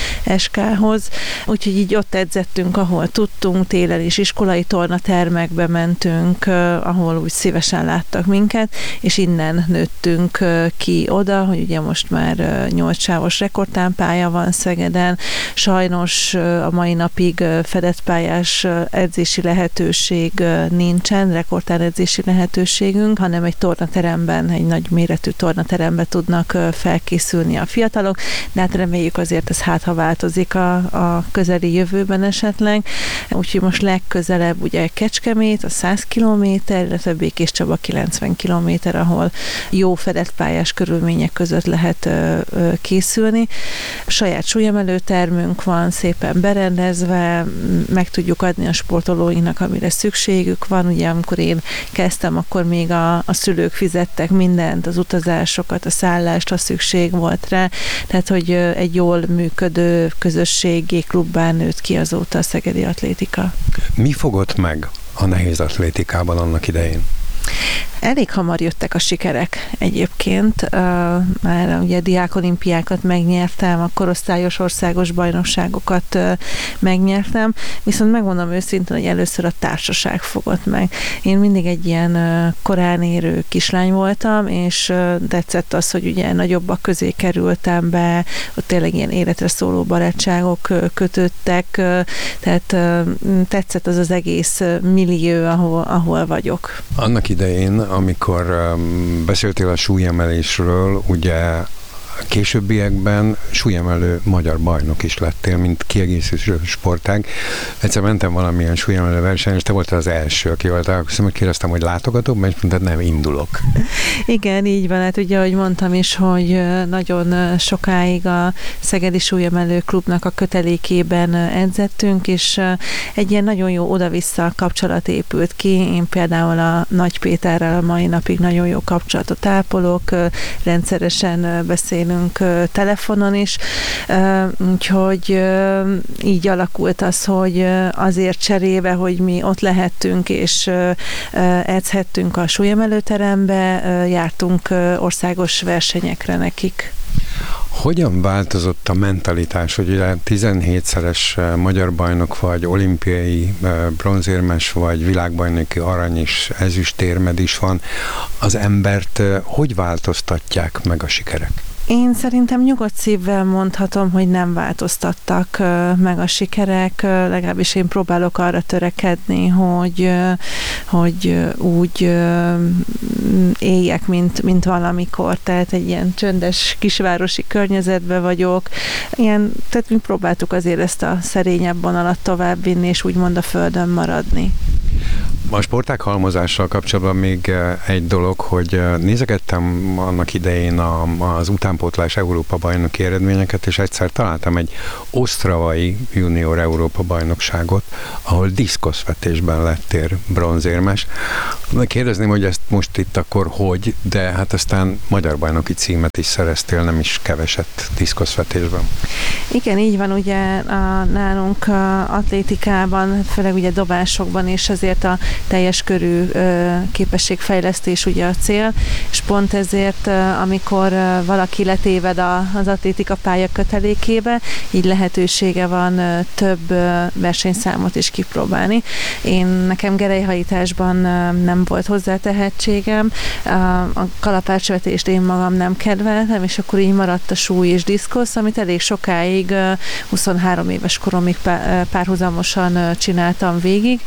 S6: SK-hoz, úgyhogy így ott edzettünk, ahol tudtunk, télen is iskolai tornatermekbe mentünk, ahol úgy szívesen láttak minket, és innen nőttünk ki oda, hogy ugye most már 8 sávos rekordtámpálya van Szegeden. Sajnos a mai napig fedett pályás edzési lehetőség nincsen, rekordtán edzési lehetőségünk, hanem egy tornateremben, egy nagy méretű tornateremben tudnak felkészülni a fiatalok, de hát reméljük azért ez ha változik a közeli jövőben esetleg. Úgyhogy most legközelebb ugye Kecskemét, a 100 km, illetve Békés Csaba 90 km, ahol jó fedett pályás körülmények között lehet készülni. Saját súlyemelőtermünk van, szépen berendezve, meg tudjuk adni a sportolóinknak, amire szükségük van. Ugye amikor én kezdtem, akkor még a szülők fizettek mindent, az utazásokat, a szállást, ha szükség volt rá. Tehát, hogy egy jól működő közösségi klubbán nőtt ki azóta a szegedi atlétika.
S4: Mi fogott meg a nehéz atlétikában annak idején?
S6: Elég hamar jöttek a sikerek egyébként. Már ugye diákolimpiákat megnyertem, a korosztályos országos bajnokságokat megnyertem, viszont megmondom őszintén, hogy először a társaság fogott meg. Én mindig egy ilyen korán érő kislány voltam, és tetszett az, hogy ugye nagyobbak közé kerültem be, ott tényleg ilyen életre szóló barátságok kötöttek, tehát tetszett az az egész millió, ahol vagyok.
S4: Annak idején, amikor beszéltél a súlyemelésről, ugye későbbiekben súlyemelő magyar bajnok is lettél, mint kiegészítő sportág. Egyszer mentem valamilyen súlyemelő versenyen, és te voltál az első, akivel találkoztam, hogy kérdeztem, hogy látogatóban, és mondtad, nem, indulok. Igen, így van, hát ugye, ahogy mondtam is, hogy nagyon sokáig a Szegedi Súlyemelő Klubnak a kötelékében edzettünk, és egy ilyen nagyon jó oda-vissza kapcsolat épült ki. Én például a Nagy Péterrel a mai napig nagyon jó kapcsolatot ápolok, rendszeresen beszélünk telefonon is, úgyhogy így alakult az, hogy azért cserébe, hogy mi ott lehettünk és edzhettünk a súlyemelőterembe, jártunk országos versenyekre nekik. Hogyan változott a mentalitás, hogy ugye 17-szeres magyar bajnok vagy, olimpiai bronzérmes vagy, világbajnoki arany és ezüstérmed is van. Az embert hogy változtatják meg a sikerek?
S6: Én szerintem nyugodt szívvel mondhatom, hogy nem változtattak meg a sikerek, legalábbis én próbálok arra törekedni, hogy úgy éljek, mint valamikor, tehát egy ilyen csöndes kisvárosi környezetben vagyok. Tehát mi próbáltuk azért ezt a szerényebb vonalat továbbvinni, és úgymond a földön maradni.
S4: A sportág halmozással kapcsolatban még egy dolog, hogy nézegettem annak idején az utánpótlás Európa bajnoki eredményeket, és egyszer találtam egy osztravai junior Európa bajnokságot, ahol diszkoszvetésben lettél bronzérmes. Kérdezném, hogy ezt most itt akkor hogy, de hát aztán magyar bajnoki címet is szereztél, nem is keveset diszkoszvetésben.
S6: Igen, így van, ugye nálunk atlétikában, főleg ugye dobásokban is azért a teljes körű képességfejlesztés ugye a cél, és pont ezért, amikor valaki letéved az atlétika pálya kötelékébe, így lehetősége van több versenyszámot is kipróbálni. Nekem gerelyhajításban nem volt hozzá tehetségem, a kalapácsvetést én magam nem kedveltem, és akkor így maradt a súly és diszkosz, amit elég sokáig, 23 éves koromig párhuzamosan csináltam végig,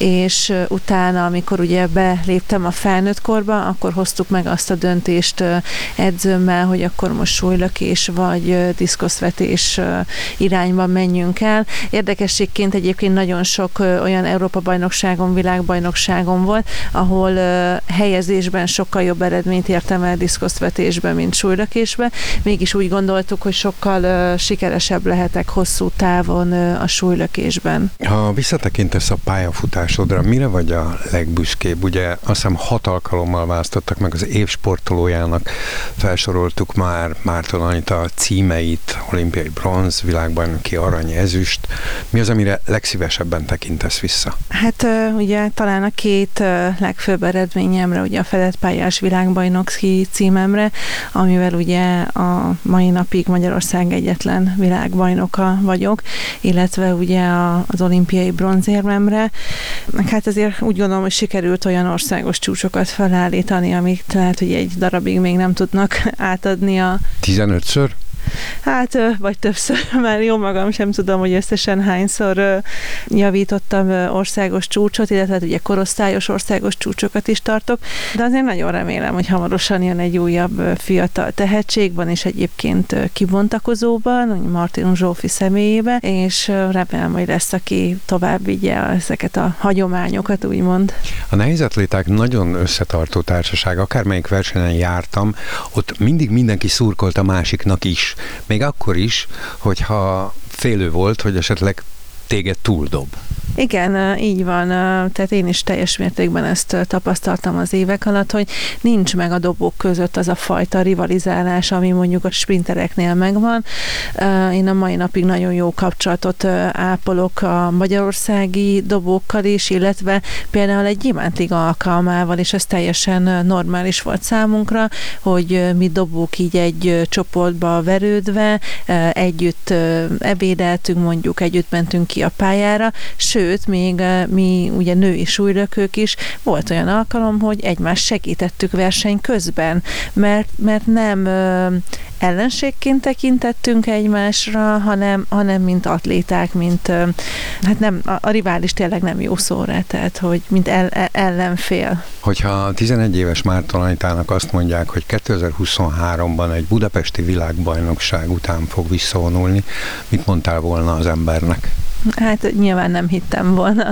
S6: és utána, amikor ugye beléptem a felnőtt korba, akkor hoztuk meg azt a döntést edzőmmel, hogy akkor most súlylökés vagy diszkoszvetés irányba menjünk el. Érdekességként egyébként nagyon sok olyan Európa-bajnokságon, világbajnokságon volt, ahol helyezésben sokkal jobb eredményt értem el diszkoszvetésben, mint súlylökésben. Mégis úgy gondoltuk, hogy sokkal sikeresebb lehetek hosszú távon a súlylökésben.
S4: Ha visszatekintesz a pályafutásodra, mire vagy a legbüszkébb? Ugye azt hiszem 6 alkalommal választottak meg az év sportolójának, felsoroltuk már Márton Anita címeit, olimpiai bronz, világbajnoki arany, ezüst. Mi az, amire legszívesebben tekintesz vissza? Hát
S6: ugye talán a 2 legfőbb eredményemre, ugye a fedett pályás világbajnoki címemre, amivel ugye a mai napig Magyarország egyetlen világbajnoka vagyok, illetve ugye az olimpiai bronzérmemre. Hát azért úgy gondolom, hogy sikerült olyan országos csúcsokat felállítani, amit lehet, hogy egy darabig még nem tudnak átadni
S4: 15-ször?
S6: Hát, vagy többször, már jó magam sem tudom, hogy összesen hányszor javítottam országos csúcsot, illetve hát ugye korosztályos országos csúcsokat is tartok, de azért nagyon remélem, hogy hamarosan jön egy újabb fiatal tehetségben, és egyébként kibontakozóban, Martin Zsófi személyében, és remélem, hogy lesz, aki tovább vigye ezeket a hagyományokat, úgymond.
S4: A nehézatléták nagyon összetartó társaság, akármelyik versenyen jártam, ott mindig mindenki szurkolt a másiknak is. Még akkor is, hogyha félő volt, hogy esetleg téged túldob.
S6: Igen, így van, tehát én is teljes mértékben ezt tapasztaltam az évek alatt, hogy nincs meg a dobók között az a fajta rivalizálás, ami mondjuk a sprintereknél megvan. Én a mai napig nagyon jó kapcsolatot ápolok a magyarországi dobókkal is, illetve például egy gyémántiga alkalmával, és ez teljesen normális volt számunkra, hogy mi dobók így egy csoportba verődve, együtt ebédeltünk, mondjuk együtt mentünk ki a pályára, sőt, még mi ugye női súlylökők is, volt olyan alkalom, hogy egymást segítettük verseny közben, mert nem ellenségként tekintettünk egymásra, hanem mint atléták, mint hát nem, a rivális tényleg nem jó szóra, tehát hogy mint ellenfél.
S4: Hogyha 11 éves Márton Anitának azt mondják, hogy 2023-ban egy budapesti világbajnokság után fog visszavonulni, mit mondtál volna az embernek?
S6: Hát nyilván nem hittem volna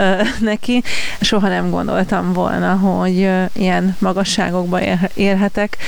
S6: neki. Soha nem gondoltam volna, hogy ilyen magasságokba érhetek,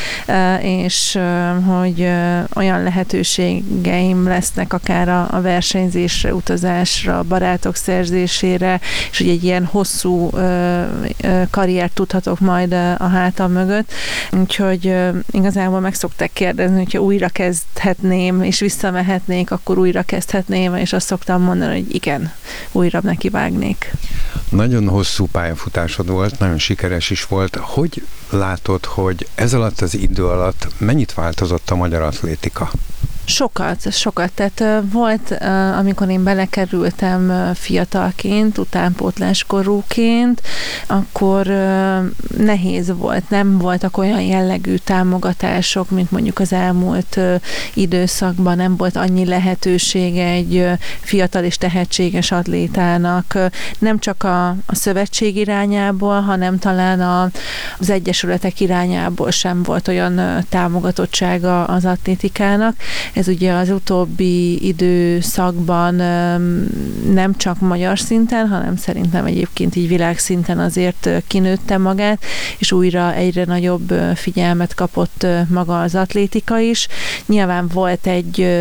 S6: és hogy olyan lehetőségeim lesznek akár a versenyzésre, utazásra, a barátok szerzésére, és hogy egy ilyen hosszú karriert tudhatok majd a hátam mögött. Úgyhogy igazából meg szokták kérdezni, hogyha újra kezdhetném, és visszamehetnék, akkor újra kezdhetném, és azt szoktam mondani, hogy igen, újra nekivágnék.
S4: Nagyon hosszú pályafutásod volt, nagyon sikeres is volt. Hogy látod, hogy ez alatt az idő alatt mennyit változott a magyar atlétika?
S6: Sokat. Tehát volt, amikor én belekerültem fiatalként, utánpótláskorúként, akkor nehéz volt, nem voltak olyan jellegű támogatások, mint mondjuk az elmúlt időszakban, nem volt annyi lehetőség egy fiatal és tehetséges atlétának, nem csak a szövetség irányából, hanem talán az egyesületek irányából sem volt olyan támogatottsága az atlétikának. Ez ugye az utóbbi időszakban nem csak magyar szinten, hanem szerintem egyébként így világszinten azért kinőtte magát, és újra egyre nagyobb figyelmet kapott maga az atlétika is. Nyilván volt egy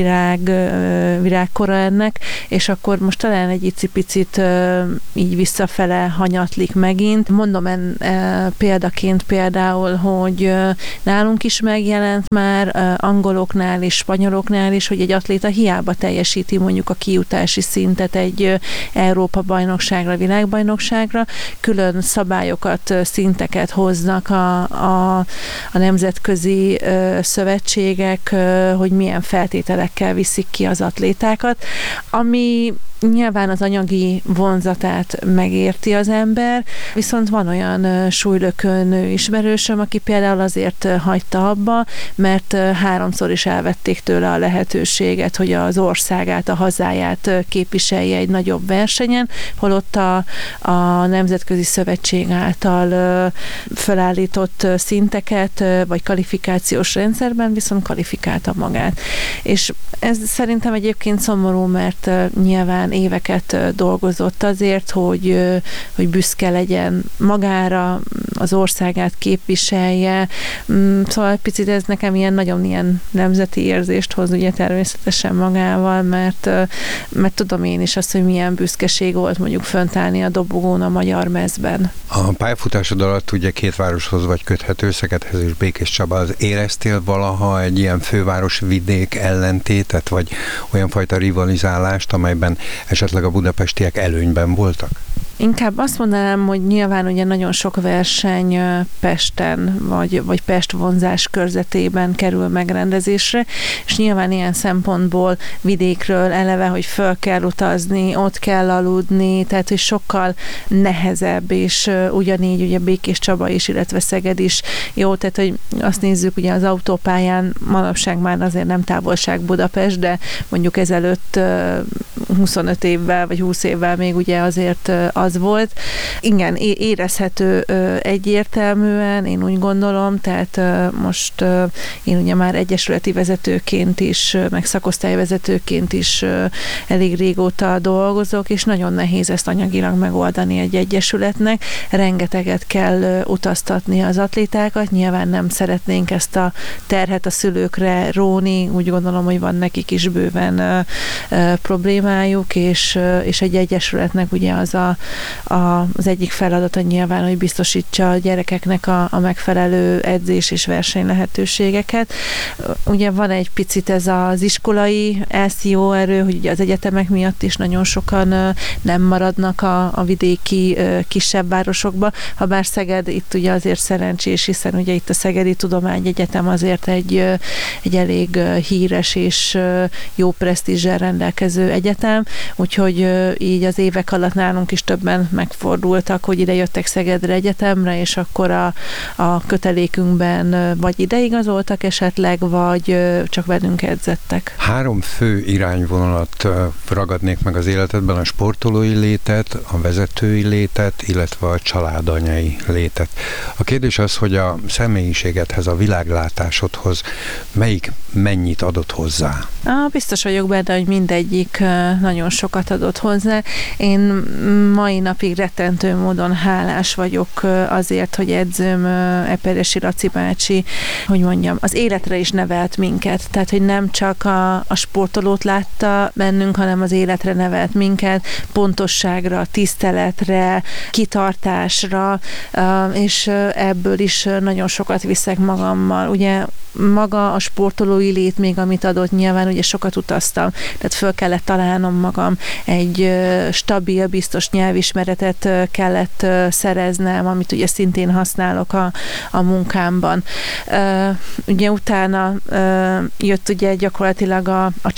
S6: virágkora ennek, és akkor most talán egy icipicit így visszafele hanyatlik megint. Mondom példaként például, hogy nálunk is megjelent már angoloknál és spanyoloknál is, hogy egy atléta hiába teljesíti mondjuk a kijutási szintet egy Európa-bajnokságra, világbajnokságra, külön szabályokat, szinteket hoznak a nemzetközi szövetségek, hogy milyen feltételekkel viszik ki az atlétákat, ami nyilván az anyagi vonzatát megérti az ember, viszont van olyan súlylökő nő ismerősöm, aki például azért hagyta abba, mert 3-szor is elvették tőle a lehetőséget, hogy az országát, a hazáját képviselje egy nagyobb versenyen, holott a Nemzetközi Szövetség által felállított szinteket, vagy kvalifikációs rendszerben viszont kvalifikálta magát. És ez szerintem egyébként szomorú, mert nyilván éveket dolgozott azért, hogy büszke legyen magára, az országát képviselje. Szóval picit ez nekem nagyon ilyen nemzeti érzést hoz ugye természetesen magával, mert tudom én is azt, hogy milyen büszkeség volt mondjuk fönt állni a dobogón a magyar mezben.
S4: A pályafutásod alatt ugye 2 városhoz vagy köthető, Szegedhez és Békéscsabához. Éreztél valaha egy ilyen főváros-vidék ellentétet, vagy olyan fajta rivalizálást, amelyben esetleg a budapestiek előnyben voltak?
S6: Inkább azt mondanám, hogy nyilván ugye nagyon sok verseny Pesten, vagy Pest vonzás körzetében kerül megrendezésre, és nyilván ilyen szempontból vidékről eleve, hogy föl kell utazni, ott kell aludni, tehát hogy sokkal nehezebb, és ugyanígy ugye Békéscsaba is, illetve Szeged is jó, tehát hogy azt nézzük, ugye az autópályán manapság már azért nem távolság Budapest, de mondjuk ezelőtt 25 évvel, vagy 20 évvel még ugye azért az volt. Igen, érezhető egyértelműen, én úgy gondolom, tehát most én ugye már egyesületi vezetőként is, meg szakosztályvezetőként is elég régóta dolgozok, és nagyon nehéz ezt anyagilag megoldani egy egyesületnek. Rengeteget kell utaztatni az atlétákat, nyilván nem szeretnénk ezt a terhet a szülőkre róni, úgy gondolom, hogy van nekik is bőven problémájuk, és egy egyesületnek ugye az egyik feladata nyilván, hogy biztosítsa a gyerekeknek a megfelelő edzés és verseny lehetőségeket. Ugye van egy picit ez az iskolai elszívó erő, hogy ugye az egyetemek miatt is nagyon sokan nem maradnak a vidéki kisebb városokba, habár Szeged itt ugye azért szerencsés, hiszen ugye itt a Szegedi Tudományegyetem azért egy elég híres és jó presztízsel rendelkező egyetem, úgyhogy így az évek alatt nálunk is többen megfordultak, hogy ide jöttek Szegedre egyetemre, és akkor a kötelékünkben vagy ideigazoltak esetleg, vagy csak velünk edzettek.
S4: 3 fő irányvonalat ragadnék meg az életedben, a sportolói létet, a vezetői létet, illetve a családanyai létet. A kérdés az, hogy a személyiségedhez, a világlátásodhoz melyik mennyit adott hozzá?
S6: Biztos vagyok benne, hogy mindegyik nagyon sokat adott hozzá. Én mai napig rettentő módon hálás vagyok azért, hogy edzőm Eperesi Laci bácsi, hogy mondjam, az életre is nevelt minket. Tehát, hogy nem csak a sportolót látta bennünk, hanem az életre nevelt minket, pontosságra, tiszteletre, kitartásra, és ebből is nagyon sokat viszek magammal. Ugye maga a sportolói lét még, amit adott, nyilván ugye sokat utaztam, tehát föl kellett találnom kiszállnom magam, egy stabil, biztos nyelvismeretet kellett szereznem, amit ugye szintén használok a munkámban. Ugye utána jött ugye gyakorlatilag a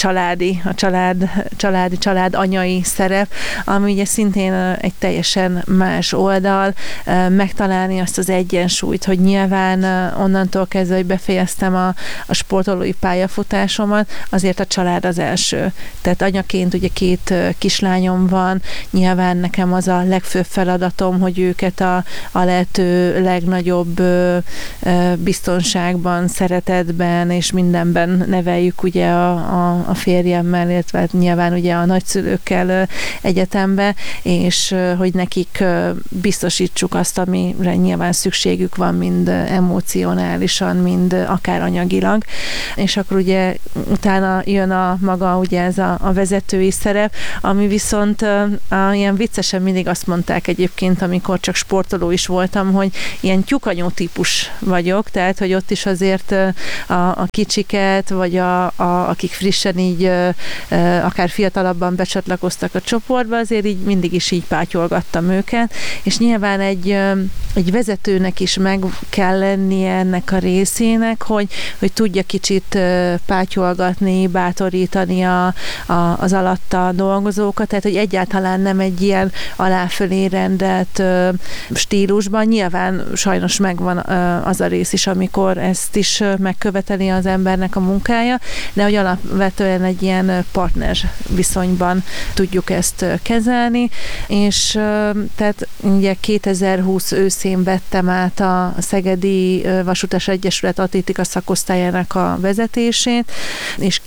S6: család anyai szerep, ami ugye szintén egy teljesen más oldal, megtalálni azt az egyensúlyt, hogy nyilván onnantól kezdve, hogy befejeztem a sportolói pályafutásomat, azért a család az első. Tehát anyaként ugye 2 kislányom van, nyilván nekem az a legfőbb feladatom, hogy őket a lehető legnagyobb biztonságban, szeretetben és mindenben neveljük ugye a férjemmel, illetve nyilván ugye a nagyszülőkkel egyetembe, és hogy nekik biztosítsuk azt, amire nyilván szükségük van, mind emocionálisan, mind akár anyagilag. És akkor ugye utána jön maga ugye ez a vezetői szerep, ami viszont ilyen viccesen mindig azt mondták egyébként, amikor csak sportoló is voltam, hogy ilyen tyúkanyó típus vagyok, tehát hogy ott is azért a kicsiket, vagy akik frissen így akár fiatalabban becsatlakoztak a csoportba, azért így mindig is így pátyolgattam őket, és nyilván egy vezetőnek is meg kell lennie ennek a részének, hogy tudja kicsit pátyolgatni, bátorítani az alatta dolgozókat, tehát hogy egyáltalán nem egy ilyen aláfölé rendelt stílusban. Nyilván sajnos megvan az a rész is, amikor ezt is megköveteli az embernek a munkája, de hogy alapvetően egy ilyen partner viszonyban tudjuk ezt kezelni, és tehát ugye 2020 őszén vettem át a Szegedi Vasutas Egyesület atlétika szakosztályának a vezetését, és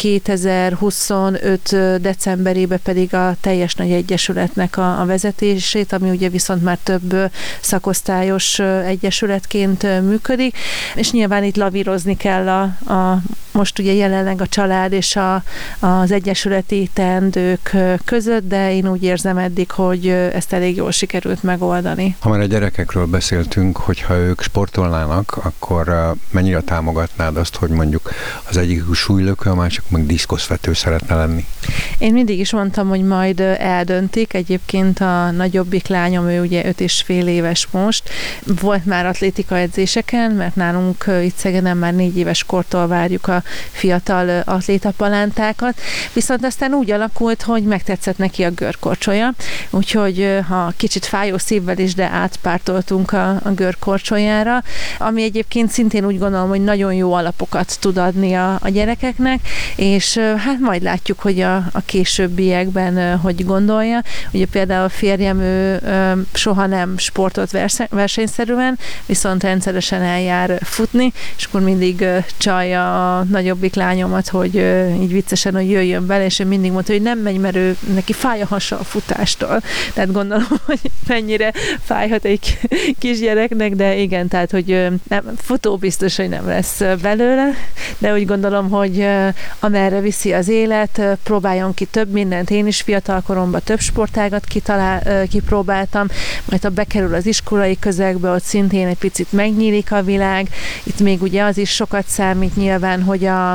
S6: 2025 decemberében pedig a teljes nagy egyesületnek a vezetését, ami ugye viszont már több szakosztályos egyesületként működik, és nyilván itt lavírozni kell most ugye jelenleg a család és az egyesületi teendők között, de én úgy érzem eddig, hogy ezt elég jól sikerült megoldani.
S4: Ha már a gyerekekről beszéltünk, hogyha ők sportolnának, akkor mennyire támogatnád azt, hogy mondjuk az egyik súlylökő, a másik meg diszkoszvető szeretne lenni?
S6: Én mindig is mondtam, hogy majd eldöntik. Egyébként a nagyobbik lányom, ő ugye 5,5 éves most. Volt már atlétika edzéseken, mert nálunk itt Szegeden már 4 éves kortól várjuk a fiatal atlétapalántákat, viszont aztán úgy alakult, hogy megtetszett neki a görkorcsolya, úgyhogy ha kicsit fájó szívvel is, de átpártoltunk a görkorcsolyára, ami egyébként szintén úgy gondolom, hogy nagyon jó alapokat tud adni a gyerekeknek, és hát majd látjuk, hogy a későbbiekben hogy gondolja. Ugye például a férjem, ő soha nem sportolt versenyszerűen, viszont rendszeresen eljár futni, és akkor mindig csalja a nagyobbik lányomat, hogy így viccesen, hogy jöjjön bele, és ő mindig mondta, hogy nem megy, mert neki fáj a hasa a futástól. Tehát gondolom, hogy mennyire fájhat egy kisgyereknek, de igen, tehát, hogy nem, futó biztos, hogy nem lesz belőle, de úgy gondolom, hogy amerre viszi az élet, próbáljon ki több mindent. Én is fiatal koromban több sportágat kipróbáltam, majd ha bekerül az iskolai közegbe, ott szintén egy picit megnyílik a világ. Itt még ugye az is sokat számít nyilván, hogy a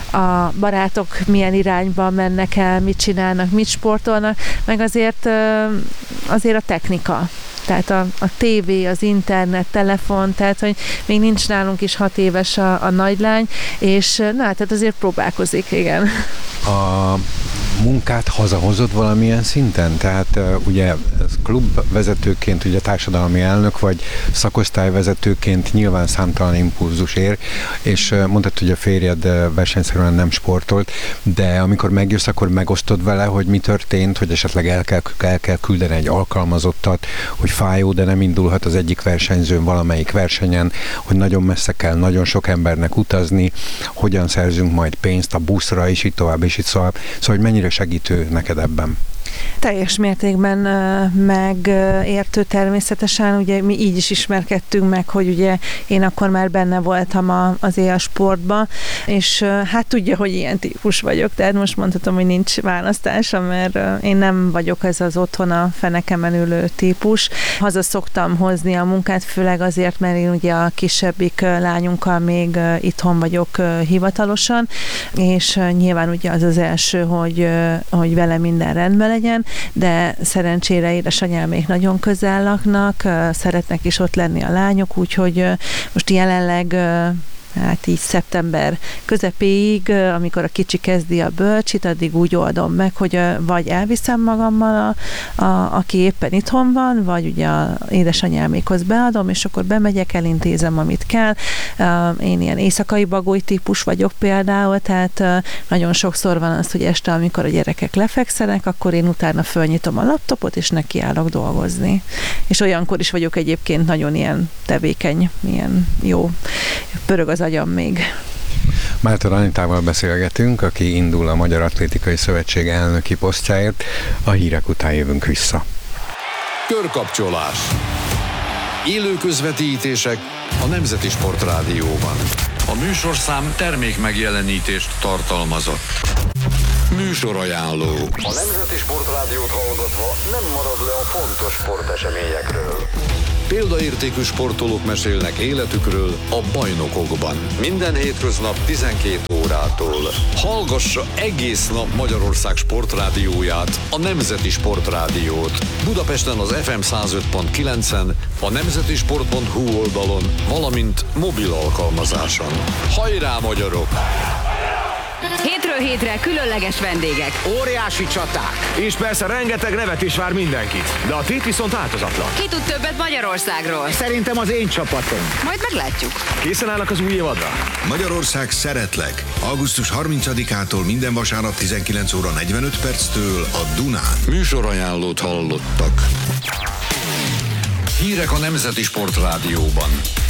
S6: barátok milyen irányba mennek el, mit csinálnak, mit sportolnak, meg azért a technika. Tehát a tévé, az internet, telefon, tehát hogy még nincs nálunk is 6 éves a nagylány, és tehát azért próbálkozik, igen.
S4: A munkát hazahozod valamilyen szinten? Tehát ugye klubvezetőként, ugye társadalmi elnök vagy szakosztályvezetőként nyilván számtalan impulzus ér, és mondtad, hogy a férjed versenyszerűen nem sportolt, de amikor megjössz, akkor megosztod vele, hogy mi történt, hogy esetleg el kell küldeni egy alkalmazottat, hogy fájó, de nem indulhat az egyik versenyzőn valamelyik versenyen, hogy nagyon messze kell nagyon sok embernek utazni, hogyan szerzünk majd pénzt a buszra, és így tovább, és így szóval hogy mennyire segítő neked ebben?
S6: Teljes mértékben megértő természetesen, ugye mi így is ismerkedtünk meg, hogy ugye én akkor már benne voltam az élsportban, és hát tudja, hogy ilyen típus vagyok, tehát most mondhatom, hogy nincs választásom, mert én nem vagyok ez az otthon a fenekemen ülő típus. Haza szoktam hozni a munkát, főleg azért, mert én ugye a kisebbik lányunkkal még itthon vagyok hivatalosan, és nyilván ugye az első, hogy hogy vele minden rendben legyen, de szerencsére édesanyámék nagyon közel laknak, szeretnek is ott lenni a lányok, úgyhogy most jelenleg hát így szeptember közepéig, amikor a kicsi kezdi a bölcsit, addig úgy oldom meg, hogy vagy elviszem magammal, aki éppen itthon van, vagy ugye a édesanyámékhoz beadom, és akkor bemegyek, elintézem, amit kell. Én ilyen éjszakai bagoly típus vagyok például, tehát nagyon sokszor van az, hogy este, amikor a gyerekek lefekszenek, akkor én utána fölnyitom a laptopot, és nekiállok dolgozni. És olyankor is vagyok egyébként nagyon ilyen tevékeny, ilyen jó, pörög az agyam még.
S4: Máltor Anitával beszélgetünk, aki indul a Magyar Atlétikai Szövetség elnöki posztjáért. A hírek után jövünk vissza.
S2: Körkapcsolás. Élő közvetítések a Nemzeti Sportrádióban. A műsorszám termék megjelenítést tartalmazott. Műsorajánló. A Nemzeti Sportrádiót hallgatva nem marad le a fontos sporteseményekről. Példaértékű sportolók mesélnek életükről a bajnokokban. Minden hétköznap 12 órától. Hallgassa egész nap Magyarország sportrádióját, a Nemzeti Sportrádiót. Budapesten az FM 105.9-en, a nemzetisport.hu oldalon, valamint mobil alkalmazáson. Hajrá, magyarok!
S7: Hétről hétre különleges vendégek.
S3: Óriási csaták. És persze rengeteg nevetés vár mindenkit. De a tét viszont változatlan.
S7: Ki tud többet Magyarországról?
S3: Szerintem az én csapatom.
S7: Majd meglátjuk.
S3: Készen állnak az új évadra?
S8: Magyarország szeretlek. Augusztus 30-ától minden vasárnap 19 óra 45 perctől a Dunán.
S2: Műsorajánlót hallottak. Hírek a Nemzeti Sportrádióban.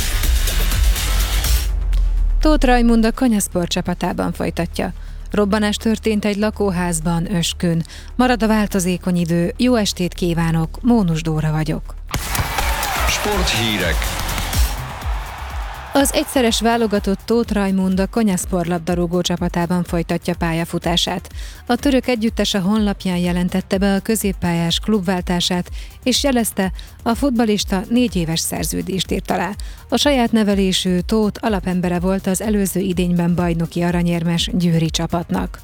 S1: Tóth Rajmund a kanyaszport csapatában folytatja. Robbanás történt egy lakóházban Öskün. Marad a változékony idő. Jó estét kívánok, Mónus Dóra vagyok.
S2: Sporthírek.
S1: Az egyszeres válogatott Tóth Rajmund a kanyaszpor labdarúgó csapatában folytatja pályafutását. A török együttes a honlapján jelentette be a középpályás klubváltását, és jelezte, a futballista 4 éves szerződést írt alá. A saját nevelésű Tóth alapembere volt az előző idényben bajnoki aranyérmes győri csapatnak.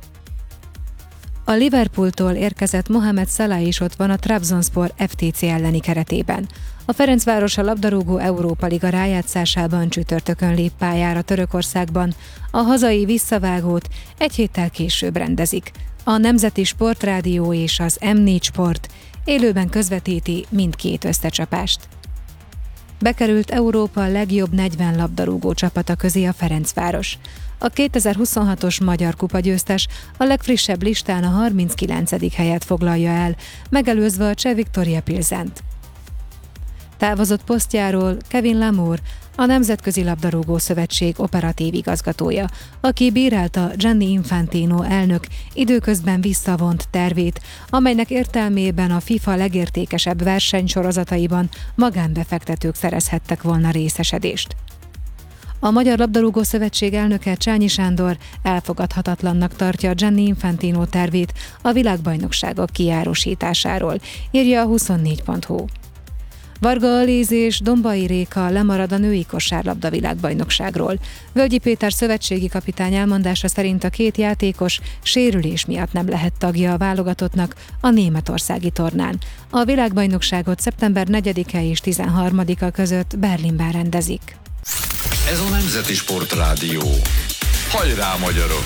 S1: A Liverpooltól érkezett Mohamed Salah is ott van a Trabzonspor FTC elleni keretében. A Ferencváros a labdarúgó Európa Liga rájátszásában csütörtökön lép pályára Törökországban. A hazai visszavágót egy héttel később rendezik. A Nemzeti Sportrádió és az M4 Sport élőben közvetíti mindkét összecsapást. Bekerült Európa legjobb 40 labdarúgó csapata közé a Ferencváros. A 2026-os Magyar Kupa győztes a legfrissebb listán a 39. helyet foglalja el, megelőzve a cseh Viktoria Pilsent. Távozott posztjáról Kevin Lamour, a Nemzetközi Labdarúgó Szövetség operatív igazgatója, aki bírálta Gianni Infantino elnök időközben visszavont tervét, amelynek értelmében a FIFA legértékesebb versenysorozataiban magánbefektetők szerezhettek volna részesedést. A Magyar Labdarúgó Szövetség elnöke Csányi Sándor elfogadhatatlannak tartja Gianni Infantino tervét a világbajnokságok kiárusításáról, írja a 24.hu. Varga Alíz és Dombai Réka lemarad a női kosárlabda világbajnokságról. Völgyi Péter szövetségi kapitány elmondása szerint a két játékos sérülés miatt nem lehet tagja a válogatottnak a németországi tornán. A világbajnokságot szeptember 4-e és 13-a között Berlinben rendezik.
S2: Ez a Nemzeti Sportrádió. Hajrá, magyarok!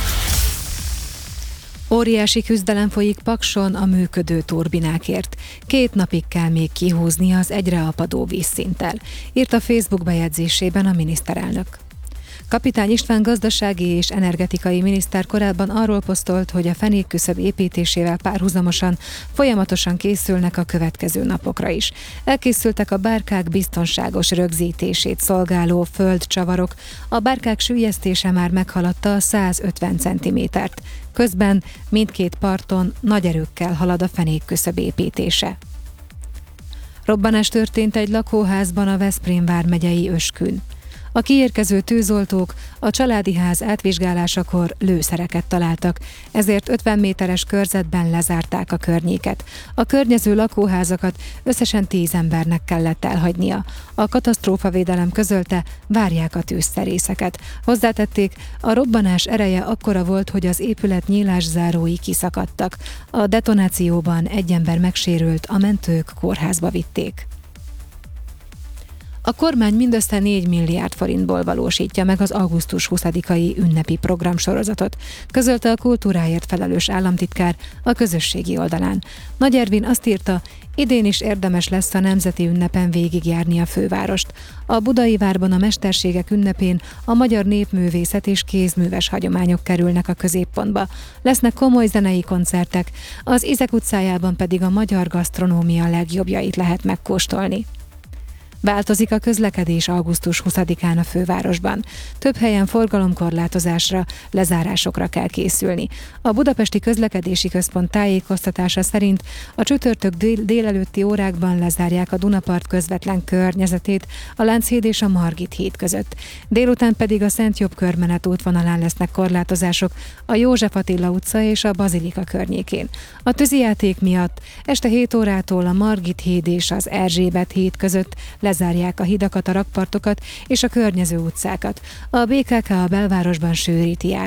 S1: Óriási küzdelem folyik Pakson a működő turbinákért. 2 napig kell még kihúzni az egyre apadó vízszinttel, írt a Facebook bejegyzésében a miniszterelnök. Kapitány István gazdasági és energetikai miniszter korábban arról posztolt, hogy a fenékküszöb építésével párhuzamosan folyamatosan készülnek a következő napokra is. Elkészültek a bárkák biztonságos rögzítését szolgáló földcsavarok, a bárkák süllyesztése már meghaladta a 150 cm-t. Közben mindkét parton nagy erőkkel halad a fenékküszöb építése. Robbanás történt egy lakóházban a Veszprém vármegyei Öskün. A kiérkező tűzoltók a családi ház átvizsgálásakor lőszereket találtak, ezért 50 méteres körzetben lezárták a környéket. A környező lakóházakat összesen 10 embernek kellett elhagynia. A katasztrófavédelem közölte, várják a tűzszerészeket. Hozzátették, a robbanás ereje akkora volt, hogy az épület nyílászárói kiszakadtak. A detonációban egy ember megsérült, a mentők kórházba vitték. A kormány mindössze 4 milliárd forintból valósítja meg az augusztus 20-ai ünnepi programsorozatot, közölte a kultúráért felelős államtitkár a közösségi oldalán. Nagy Ervin azt írta, idén is érdemes lesz a nemzeti ünnepen végigjárni a fővárost. A Budai Várban a Mesterségek ünnepén a magyar népművészet és kézműves hagyományok kerülnek a középpontba. Lesznek komoly zenei koncertek, az Izek utcájában pedig a magyar gasztronómia legjobbjait lehet megkóstolni. Változik a közlekedés augusztus 20-án a fővárosban. Több helyen forgalomkorlátozásra, lezárásokra kell készülni. A Budapesti Közlekedési Központ tájékoztatása szerint a csütörtök délelőtti órákban lezárják a Dunapart közvetlen környezetét a Lánchíd és a Margit híd között. Délután pedig a Szent Jobb körmenet útvonalán lesznek korlátozások a József Attila utca és a Bazilika környékén. A tűzijáték miatt este 7 órától a Margit híd és az Erzsébet híd között lezárják a hidakat, a rakpartokat és a környező utcákat. A BKK a belvárosban sűríti